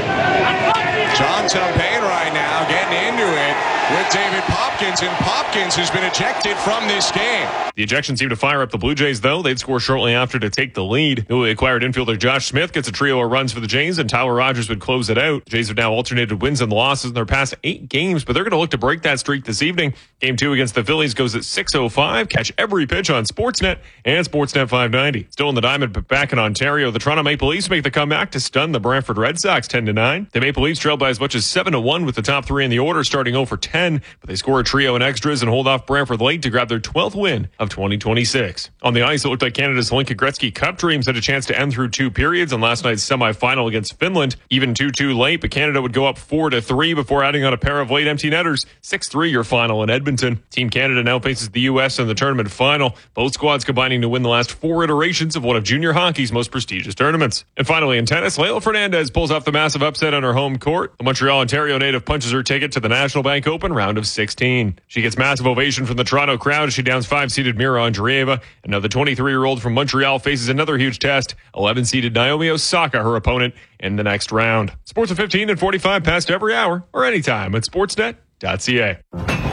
[SPEAKER 17] John Champagne right now getting into it with David Popkins, and Popkins has been ejected from this game.
[SPEAKER 13] The ejection seemed to fire up the Blue Jays, though. They'd score shortly after to take the lead. Newly acquired infielder Josh Smith gets a trio of runs for the Jays, and Tyler Rogers would close it out. The Jays have now alternated wins and losses in their past eight games, but they're going to look to break that streak this evening. Game two against the Phillies goes at six oh five. Catch every pitch on Sportsnet and Sportsnet five ninety. Still in the diamond, but back in Ontario, the Toronto Maple Leafs make the comeback to stun the Brantford Red Sox ten to nine. The Maple Leafs trailed by as much as seven to one with the top three in the order starting oh for ten, but they score a trio in extras and hold off Brantford late to grab their twelfth win of twenty twenty-six. On the ice, it looked like Canada's Linka Gretzky Cup dreams had a chance to end through two periods in last night's semifinal against Finland. Even two two late, but Canada would go up four to three before adding on a pair of late empty netters. six three your final in Edmonton. Team Canada now faces the U S in the tournament final. Both squads combining to win the last four iterations of one of junior hockey's most prestigious tournaments. And finally in tennis, Leila Fernandez pulls off the massive upset on her home court. The Montreal, Ontario native punches her ticket to the National Bank Open round of sixteen. She gets massive ovation from the Toronto crowd as she downs five-seeded Mira Andreeva. And now the twenty-three-year-old from Montreal faces another huge test. eleven-seeded Naomi Osaka, her opponent, in the next round. Sports at fifteen and forty-five past every hour or anytime at sportsnet dot c a.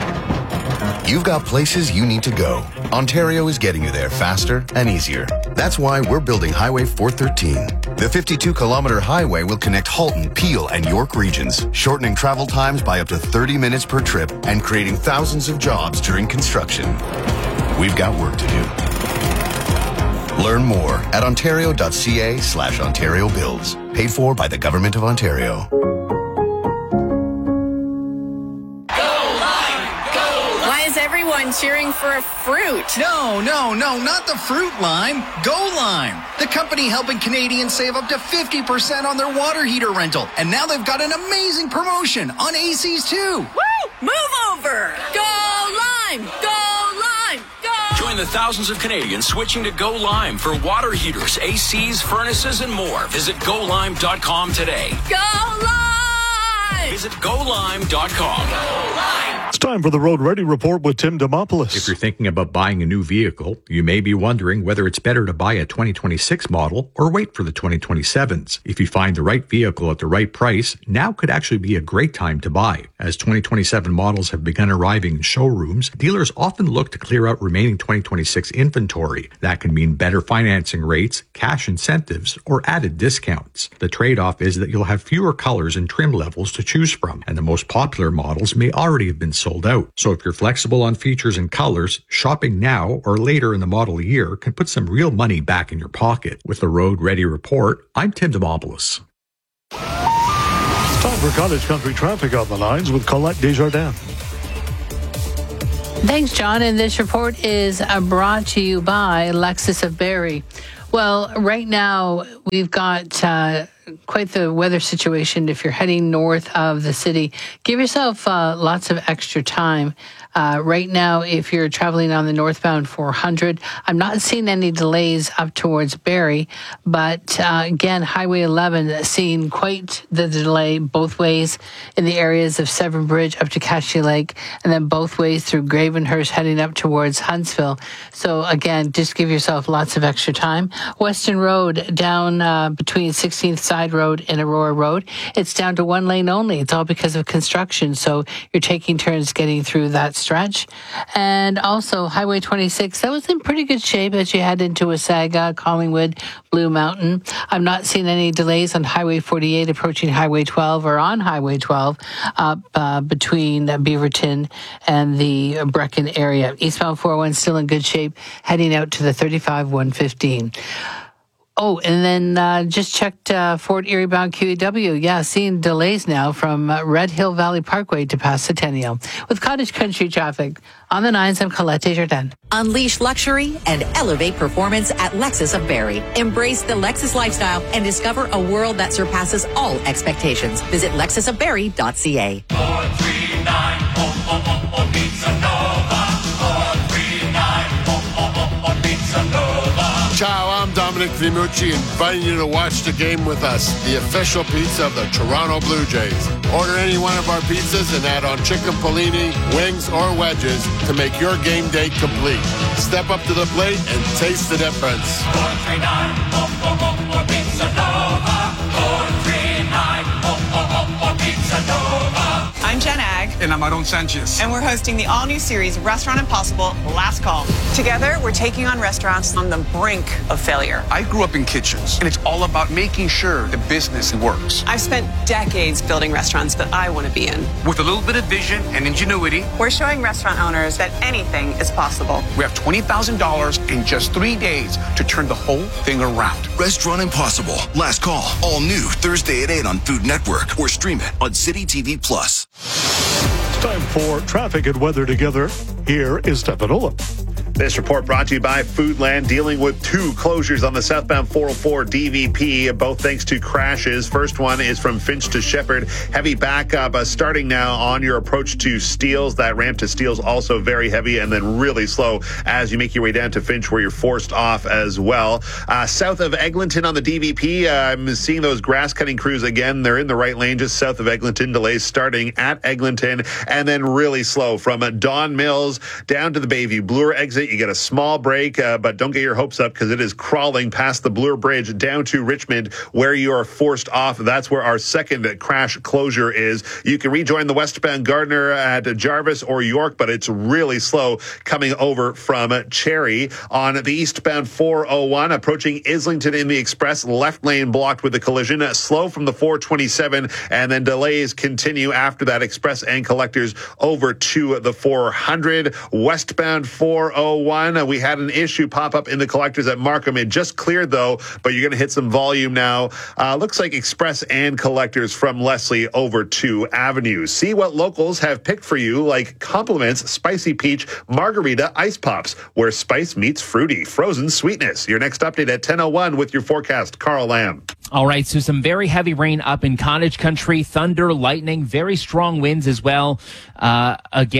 [SPEAKER 23] You've got places you need to go. Ontario is getting you there faster and easier. That's why we're building Highway four thirteen. The fifty-two kilometer highway will connect Halton, Peel, and York regions, shortening travel times by up to thirty minutes per trip and creating thousands of jobs during construction. We've got work to do. Learn more at ontario dot c a slash Ontario Builds. Paid for by the Government of Ontario.
[SPEAKER 19] Everyone cheering for a fruit.
[SPEAKER 20] No, no, no, not the fruit lime. Go Lime, the company helping Canadians save up to fifty percent on their water heater rental. And now they've got an amazing promotion on A Cs too.
[SPEAKER 19] Woo! Move over. Go Lime. Go Lime. Go
[SPEAKER 5] the thousands of Canadians switching to Go Lime for water heaters, A Cs, furnaces, and more. Visit go lime dot com today.
[SPEAKER 19] Go Lime!
[SPEAKER 5] Visit go lime dot com. Go Lime!
[SPEAKER 6] It's time for the Road Ready Report with Tim Demopoulos.
[SPEAKER 3] If you're thinking about buying a new vehicle, you may be wondering whether it's better to buy a twenty twenty-six model or wait for the twenty twenty-sevens. If you find the right vehicle at the right price, now could actually be a great time to buy. As twenty twenty-seven models have begun arriving in showrooms, dealers often look to clear out remaining twenty twenty-six inventory. That can mean better financing rates, cash incentives, or added discounts. The trade-off is that you'll have fewer colors and trim levels to choose from, and the most popular models may already have been sold out. So if you're flexible on features and colors, shopping now or later in the model year can put some real money back in your pocket. With the Road Ready Report, I'm Tim Demopoulos.
[SPEAKER 6] It's time for Cottage Country traffic on the lines with Colette Desjardins.
[SPEAKER 1] Thanks, John. And this report is uh, brought to you by Lexus of Barrie. Well, right now we've got uh, quite the weather situation. If you're heading north of the city, give yourself uh, lots of extra time. Uh, right now, if you're traveling on the northbound four hundred, I'm not seeing any delays up towards Barrie, but uh, again, Highway eleven seeing quite the delay both ways in the areas of Severn Bridge up to Cashy Lake, and then both ways through Gravenhurst heading up towards Huntsville. So again, just give yourself lots of extra time. Western Road down uh, between sixteenth Side Road and Aurora Road, it's down to one lane only. It's all because of construction, so you're taking turns getting through that stretch. And also Highway twenty-six, that was in pretty good shape as you head into Wasaga, Collingwood, Blue Mountain. I'm not seeing any delays on Highway forty-eight approaching Highway twelve or on Highway twelve up uh, between uh, Beaverton and the Brecken area. Eastbound four oh one still in good shape, heading out to the thirty-five one fifteen. Oh, and then uh, just checked uh, Fort Erie bound Q E W. Yeah, seeing delays now from uh, Red Hill Valley Parkway to past Centennial. With Cottage Country traffic, on the nines, I'm Colette Desjardins.
[SPEAKER 18] Unleash luxury and elevate performance at Lexus of Barrie. Embrace the Lexus lifestyle and discover a world that surpasses all expectations. Visit lexus of barrie dot c a.
[SPEAKER 22] four three nine, oh, oh, oh, oh, Pizza Nova. four three nine, oh, oh, oh, oh, Pizza Nova.
[SPEAKER 24] Ciao, I'm Dominic Vimucci, inviting you to watch the game with us, the official pizza of the Toronto Blue Jays. Order any one of our pizzas and add on chicken polini, wings, or wedges to make your game day complete. Step up to the plate and taste the difference.
[SPEAKER 22] four three nine, oh, oh, oh, oh, Pizza Nova. four three nine, oh, oh, oh, oh, Pizza Nova.
[SPEAKER 25] I'm Jen Ag.
[SPEAKER 24] And I'm Aaron Sanchez.
[SPEAKER 25] And we're hosting the all-new series Restaurant Impossible Last Call. Together, we're taking on restaurants on the brink of failure.
[SPEAKER 24] I grew up in kitchens, and it's all about making sure the business works.
[SPEAKER 25] I've spent decades building restaurants that I want to be in.
[SPEAKER 24] With a little bit of vision and ingenuity,
[SPEAKER 25] we're showing restaurant owners that anything is possible.
[SPEAKER 24] We have twenty thousand dollars in just three days to turn the whole thing around.
[SPEAKER 23] Restaurant Impossible Last Call. All new Thursday at eight on Food Network or stream it on City T V Plus.
[SPEAKER 6] It's time for traffic and weather together. Here is Stefan Olaf.
[SPEAKER 9] This report brought to you by Foodland, dealing with two closures on the southbound four oh four D V P, both thanks to crashes. First one is from Finch to Shepherd. Heavy backup uh, starting now on your approach to Steeles. That ramp to Steeles also very heavy, and then really slow as you make your way down to Finch, where you're forced off as well. Uh, south of Eglinton on the D V P, uh, I'm seeing those grass cutting crews again. They're in the right lane just south of Eglinton. Delays starting at Eglinton, and then really slow from uh, Don Mills down to the Bayview Bloor exit. You get a small break, uh, but don't get your hopes up because it is crawling past the Bloor Bridge down to Richmond, where you are forced off. That's where our second crash closure is. You can rejoin the westbound Gardner at Jarvis or York, but it's really slow coming over from Cherry. On the eastbound four oh one, approaching Islington in the express, left lane blocked with a collision. Slow from the four twenty-seven, and then delays continue after that, express and collectors over to the four hundred. Westbound four oh one, we had an issue pop up in the collectors at Markham. It just cleared though, but you're going to hit some volume now. Uh, looks like express and collectors from Leslie over to Avenue. See what locals have picked for you, like Compliments Spicy Peach Margarita Ice Pops, where spice meets fruity frozen sweetness. Your next update at ten oh one with your forecast, Carl Lamb.
[SPEAKER 10] All right, so some very heavy rain up in Cottage Country, thunder, lightning, very strong winds as well. Uh, again,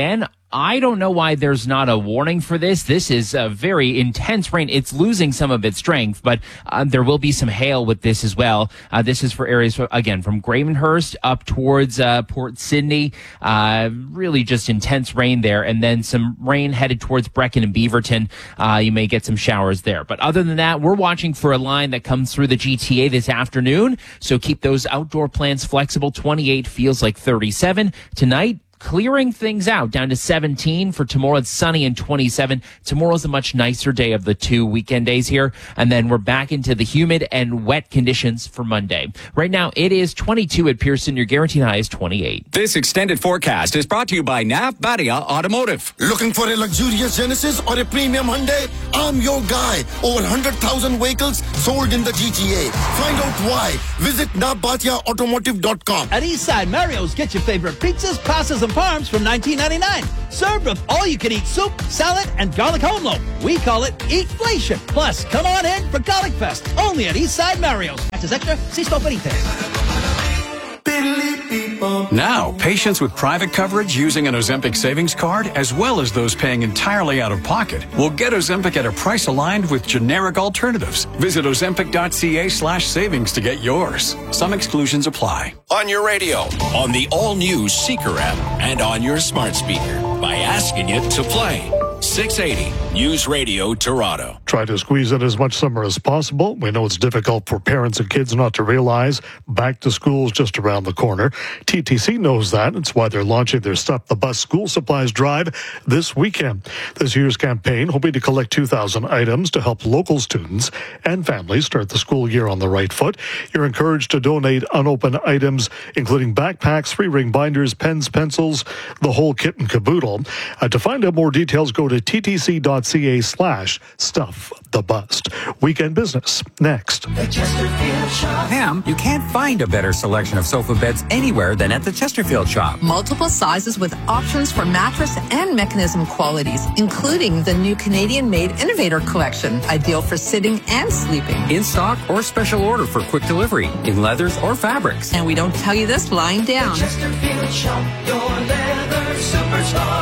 [SPEAKER 10] I don't know why there's not a warning for this. This is a very intense rain. It's losing some of its strength, but uh, there will be some hail with this as well. Uh, this is for areas, again, from Gravenhurst up towards uh, Port Sydney. Uh, really just intense rain there. And then some rain headed towards Brecon and Beaverton. Uh, you may get some showers there. But other than that, we're watching for a line that comes through the G T A this afternoon. So keep those outdoor plans flexible. twenty-eight feels like thirty-seven. Tonight, clearing things out down to seventeen for tomorrow. It's sunny and twenty-seven. Tomorrow's a much nicer day of the two weekend days here. And then we're back into the humid and wet conditions for Monday. Right now, it is twenty-two at Pearson. Your guaranteed high is twenty-eight.
[SPEAKER 4] This extended forecast is brought to you by Nav Badia Automotive.
[SPEAKER 7] Looking for a luxurious Genesis or a premium Hyundai? I'm your guy. Over one hundred thousand vehicles sold in the G T A. Find out why. Visit nav badia automotive dot com.
[SPEAKER 8] At Eastside Mario's, get your favorite pizzas, pastas, and parms from nineteen ninety-nine. Served with all-you-can-eat soup, salad, and garlic home loaf. We call it Eatflation. Plus, come on in for Garlic Fest. Only at Eastside Mario's. Taxes extra. See store for details.
[SPEAKER 2] Now, patients with private coverage using an Ozempic savings card, as well as those paying entirely out of pocket, will get Ozempic at a price aligned with generic alternatives. Visit ozempic.ca slash savings to get yours. Some exclusions apply.
[SPEAKER 5] On your radio, on the all-new Seeker app, and on your smart speaker by asking it to play. six eighty News Radio Toronto.
[SPEAKER 6] Try to squeeze in as much summer as possible. We know it's difficult for parents and kids not to realize back to school is just around the corner. T T C knows that. It's why they're launching their Stop the Bus School Supplies Drive this weekend. This year's campaign hoping to collect two thousand items to help local students and families start the school year on the right foot. You're encouraged to donate unopened items, including backpacks, three-ring binders, pens, pencils, the whole kit and caboodle. Uh, to find out more details, go to ttc.ca slash stuff the bust. Weekend business next.
[SPEAKER 11] Pam, you can't find a better selection of sofa beds anywhere than at the Chesterfield shop.
[SPEAKER 12] Multiple sizes with options for mattress and mechanism qualities, including the new Canadian-made Innovator Collection, ideal for sitting and sleeping.
[SPEAKER 11] In stock or special order for quick delivery in leathers or fabrics.
[SPEAKER 12] And we don't tell you this lying down.
[SPEAKER 22] The Chesterfield shop, your leather superstar,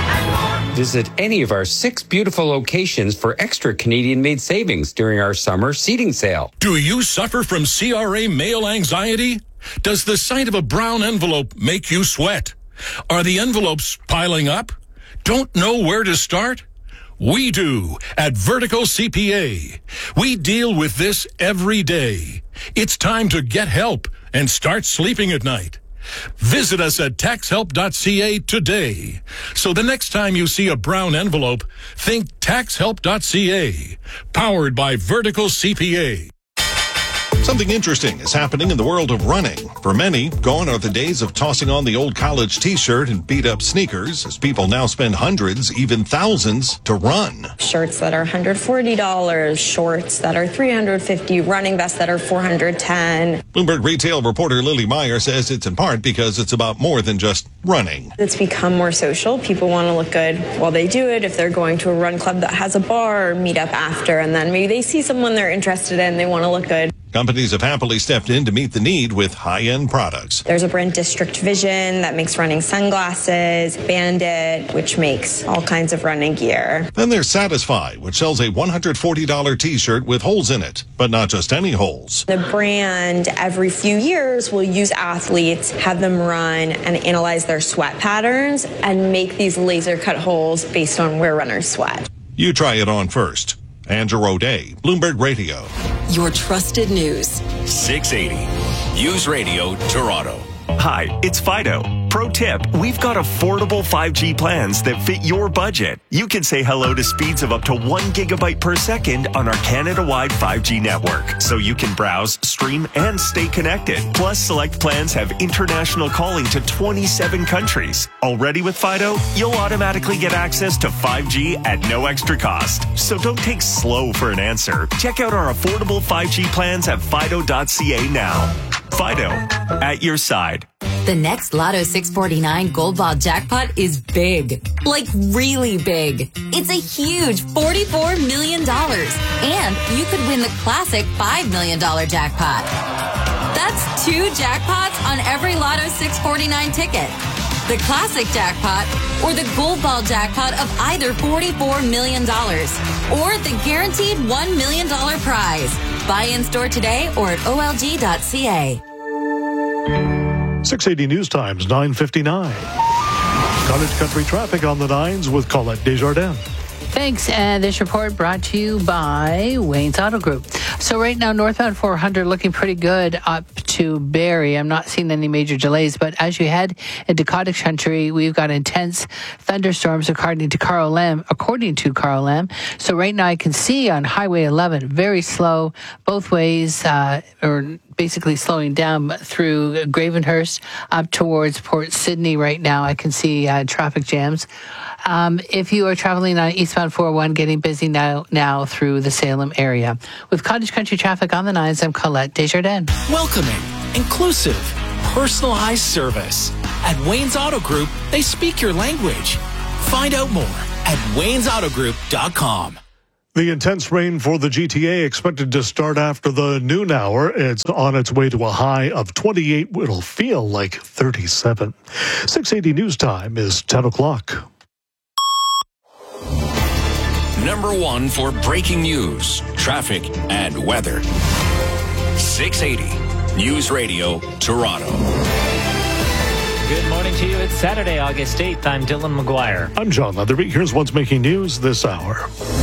[SPEAKER 22] and more.
[SPEAKER 11] Visit any of our six beautiful locations for extra Canadian-made savings during our summer seating sale.
[SPEAKER 26] Do you suffer from C R A mail anxiety? Does the sight of a brown envelope make you sweat? Are the envelopes piling up? Don't know where to start? We do at Vertical C P A. We deal with this every day. It's time to get help and start sleeping at night. Visit us at tax help dot c a today. So the next time you see a brown envelope, think tax help dot c a. Powered by Vertical C P A.
[SPEAKER 17] Something interesting is happening in the world of running. For many, gone are the days of tossing on the old college t-shirt and beat-up sneakers, as people now spend hundreds, even thousands, to run.
[SPEAKER 27] Shirts that are one hundred forty dollars, shorts that are three hundred fifty dollars, running vests that are four hundred ten dollars.
[SPEAKER 17] Bloomberg retail reporter Lily Meyer says it's in part because it's about more than just running.
[SPEAKER 27] It's become more social. People want to look good while they do it. If they're going to a run club that has a bar, or meet up after, and then maybe they see someone they're interested in, they want to look good.
[SPEAKER 17] Companies have happily stepped in to meet the need with high-end products.
[SPEAKER 27] There's a brand, District Vision, that makes running sunglasses, Bandit, which makes all kinds of running gear.
[SPEAKER 17] Then there's Satisfy, which sells a one hundred forty dollars t-shirt with holes in it, but not just any holes.
[SPEAKER 27] The brand, every few years, will use athletes, have them run and analyze their sweat patterns and make these laser-cut holes based on where runners sweat.
[SPEAKER 17] You try it on first. Andrew O'Day, Bloomberg Radio.
[SPEAKER 28] Your trusted news.
[SPEAKER 5] six eighty News Radio Toronto.
[SPEAKER 29] Hi, it's Fido. Pro tip, we've got affordable five G plans that fit your budget. You can say hello to speeds of up to one gigabyte per second on our Canada-wide five G network, so you can browse, stream, and stay connected. Plus, select plans have international calling to twenty-seven countries. Already with Fido, you'll automatically get access to five G at no extra cost. So don't take slow for an answer. Check out our affordable five G plans at fido dot c a now. Fido, at your side.
[SPEAKER 21] The next Lotto six forty-nine Gold Ball jackpot is big. Like really big. It's a huge forty-four million dollars. And you could win the classic five million dollars jackpot. That's two jackpots on every Lotto six forty-nine ticket. the classic jackpot, or the gold ball jackpot of either forty-four million dollars, or the guaranteed one million dollars prize. Buy in store today or at O L G dot C A.
[SPEAKER 6] six eighty News Times, nine fifty-nine. Cottage Country traffic on the nines with Colette Desjardins.
[SPEAKER 1] Thanks. And this report brought to you by Wayne's Auto Group. So right now, northbound four hundred looking pretty good up to Barrie. I'm not seeing any major delays, but as you head into Cottage Country, we've got intense thunderstorms according to Carl Lamb, according to Carl Lamb. So right now I can see on Highway eleven, very slow both ways, uh, or basically slowing down through Gravenhurst up towards Port Sydney right now. I can see uh, traffic jams. Um, if you are traveling on eastbound four oh one, getting busy now now through the Salem area. With Cottage Country traffic on the nines, I'm Colette Desjardins.
[SPEAKER 3] Welcoming, inclusive, personalized service. At Wayne's Auto Group, they speak your language. Find out more at waynes auto group dot com.
[SPEAKER 6] The intense rain for the G T A expected to start after the noon hour. It's on its way to a high of twenty-eight. It'll feel like thirty-seven. six eighty News Time is ten o'clock.
[SPEAKER 5] Number one for breaking news, traffic, and weather. six eighty News Radio, Toronto.
[SPEAKER 13] Good morning to you. It's Saturday, August eighth. I'm Dylan McGuire.
[SPEAKER 6] I'm John Leatherby. Here's what's making news this hour.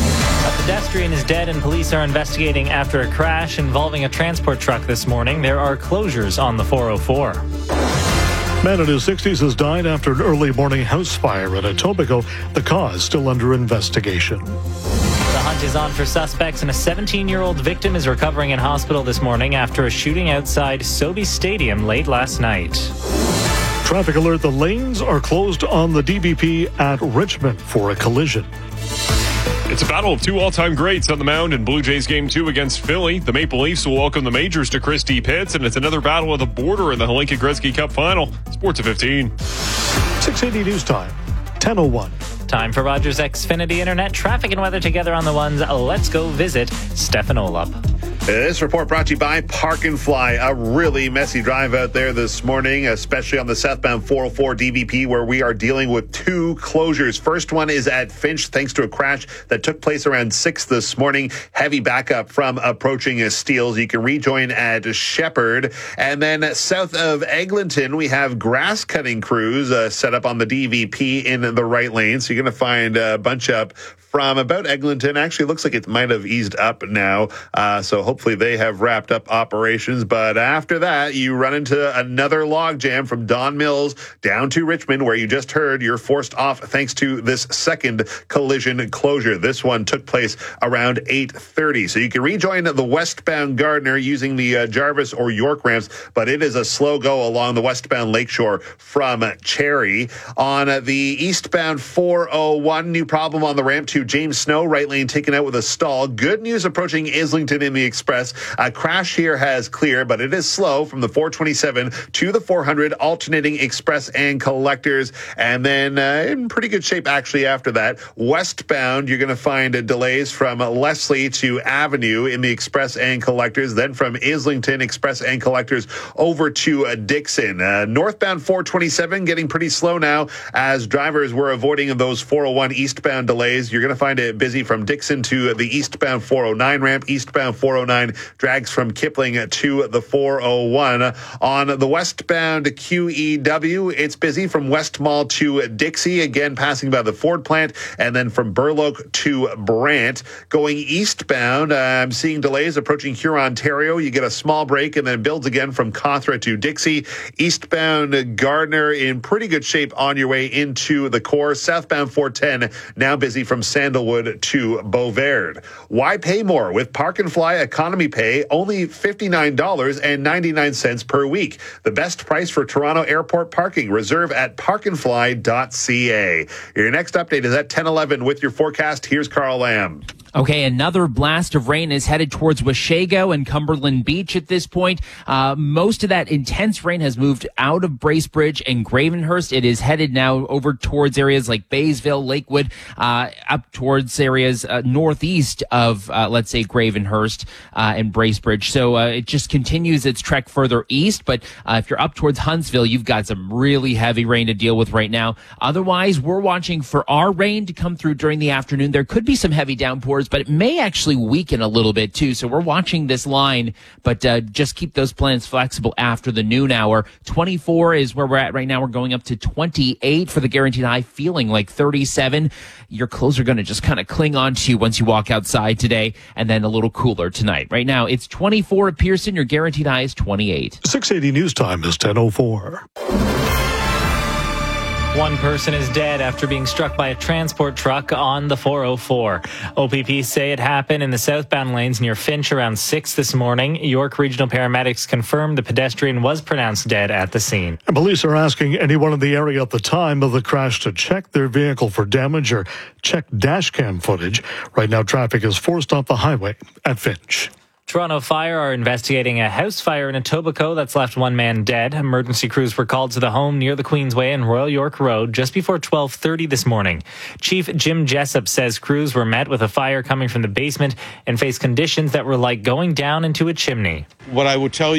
[SPEAKER 13] A pedestrian is dead and police are investigating after a crash involving a transport truck this morning. There are closures on the four oh four.
[SPEAKER 6] Man in his sixties has died after an early morning house fire in Etobicoke. The cause still under investigation.
[SPEAKER 13] The hunt is on for suspects, and a seventeen-year-old victim is recovering in hospital this morning after a shooting outside Sobeys Stadium late last night.
[SPEAKER 6] Traffic alert, the lanes are closed on the D V P at Richmond for a collision.
[SPEAKER 14] It's a battle of two all-time greats on the mound in Blue Jays Game two against Philly. The Maple Leafs will welcome the Majors to Christie Pitts, and it's another battle of the border in the Helinka Gretzky Cup Final. Sports at fifteen.
[SPEAKER 6] six eighty News Time, ten oh one.
[SPEAKER 13] Time for Rogers Xfinity Internet. Traffic and weather together on the ones. Let's go visit Stefan Olop.
[SPEAKER 9] This report brought to you by Park and Fly. A really messy drive out there this morning, especially on the southbound four oh four D V P, where we are dealing with two closures. First one is at Finch, thanks to a crash that took place around six this morning. Heavy backup from approaching Steeles. You can rejoin at Shepherd. And then south of Eglinton, we have grass cutting crews uh, set up on the D V P in the right lane. So you're going to find a bunch up from about Eglinton. Actually, looks like it might have eased up now. Uh, so hopefully they have wrapped up operations. But after that, you run into another logjam from Don Mills down to Richmond, where you just heard you're forced off thanks to this second collision closure. This one took place around eight thirty. So you can rejoin the westbound Gardner using the uh, Jarvis or York ramps, but it is a slow go along the westbound Lakeshore from Cherry. On the eastbound four oh one, new problem on the ramp to James Snow, right lane taken out with a stall. Good news approaching Islington in the Express. A crash here has clear, but it is slow from the four twenty-seven to the four hundred, alternating Express and Collectors. And then uh, in pretty good shape actually after that. Westbound, you're going to find uh, delays from Leslie to Avenue in the Express and Collectors. Then from Islington, Express and Collectors over to uh, Dixon. Uh, northbound four twenty-seven getting pretty slow now as drivers were avoiding those four oh one eastbound delays. You're going to find it busy from Dixon to the eastbound four oh nine ramp. Eastbound four oh nine drags from Kipling to the four oh one. On the westbound Q E W, it's busy from West Mall to Dixie, again passing by the Ford plant, and then from Burloak to Brant. Going eastbound, uh, I'm seeing delays approaching Huron, Ontario. You get a small break and then builds again from Cawthra to Dixie. Eastbound Gardner in pretty good shape on your way into the core. Southbound four ten now busy from Sandalwood to Beauvard. Why pay more with Park and Fly Economy Pay? Only fifty-nine dollars and ninety-nine cents per week. The best price for Toronto Airport parking. Reserve at park and fly dot c a. Your next update is at ten eleven with your forecast. Here's Carl Lamb.
[SPEAKER 10] Okay, another blast of rain is headed towards Washago and Cumberland Beach at this point. Uh, most of that intense rain has moved out of Bracebridge and Gravenhurst. It is headed now over towards areas like Baysville, Lakewood, uh, up towards areas uh, northeast of, uh, let's say, Gravenhurst uh, and Bracebridge. So uh, it just continues its trek further east. But uh, if you're up towards Huntsville, you've got some really heavy rain to deal with right now. Otherwise, we're watching for our rain to come through during the afternoon. There could be some heavy downpours, but it may actually weaken a little bit too. So we're watching this line, but uh, just keep those plans flexible after the noon hour. twenty-four is where we're at right now. We're going up to twenty-eight for the guaranteed high, feeling like thirty-seven. Your clothes are going to just kind of cling on to you once you walk outside today, and then a little cooler tonight. Right now, it's twenty-four at Pearson. Your guaranteed high is twenty-eight.
[SPEAKER 6] six eighty News Time is ten oh four.
[SPEAKER 13] One person is dead after being struck by a transport truck on the four oh four. O P P say it happened in the southbound lanes near Finch around six this morning. York Regional paramedics confirmed the pedestrian was pronounced dead at the scene.
[SPEAKER 6] And police are asking anyone in the area at the time of the crash to check their vehicle for damage or check dash cam footage. Right now, traffic is forced off the highway at Finch.
[SPEAKER 13] Toronto Fire are investigating a house fire in Etobicoke that's left one man dead. Emergency crews were called to the home near the Queensway and Royal York Road just before twelve thirty this morning. Chief Jim Jessup says crews were met with a fire coming from the basement and faced conditions that were like going down into a chimney.
[SPEAKER 15] What I would tell you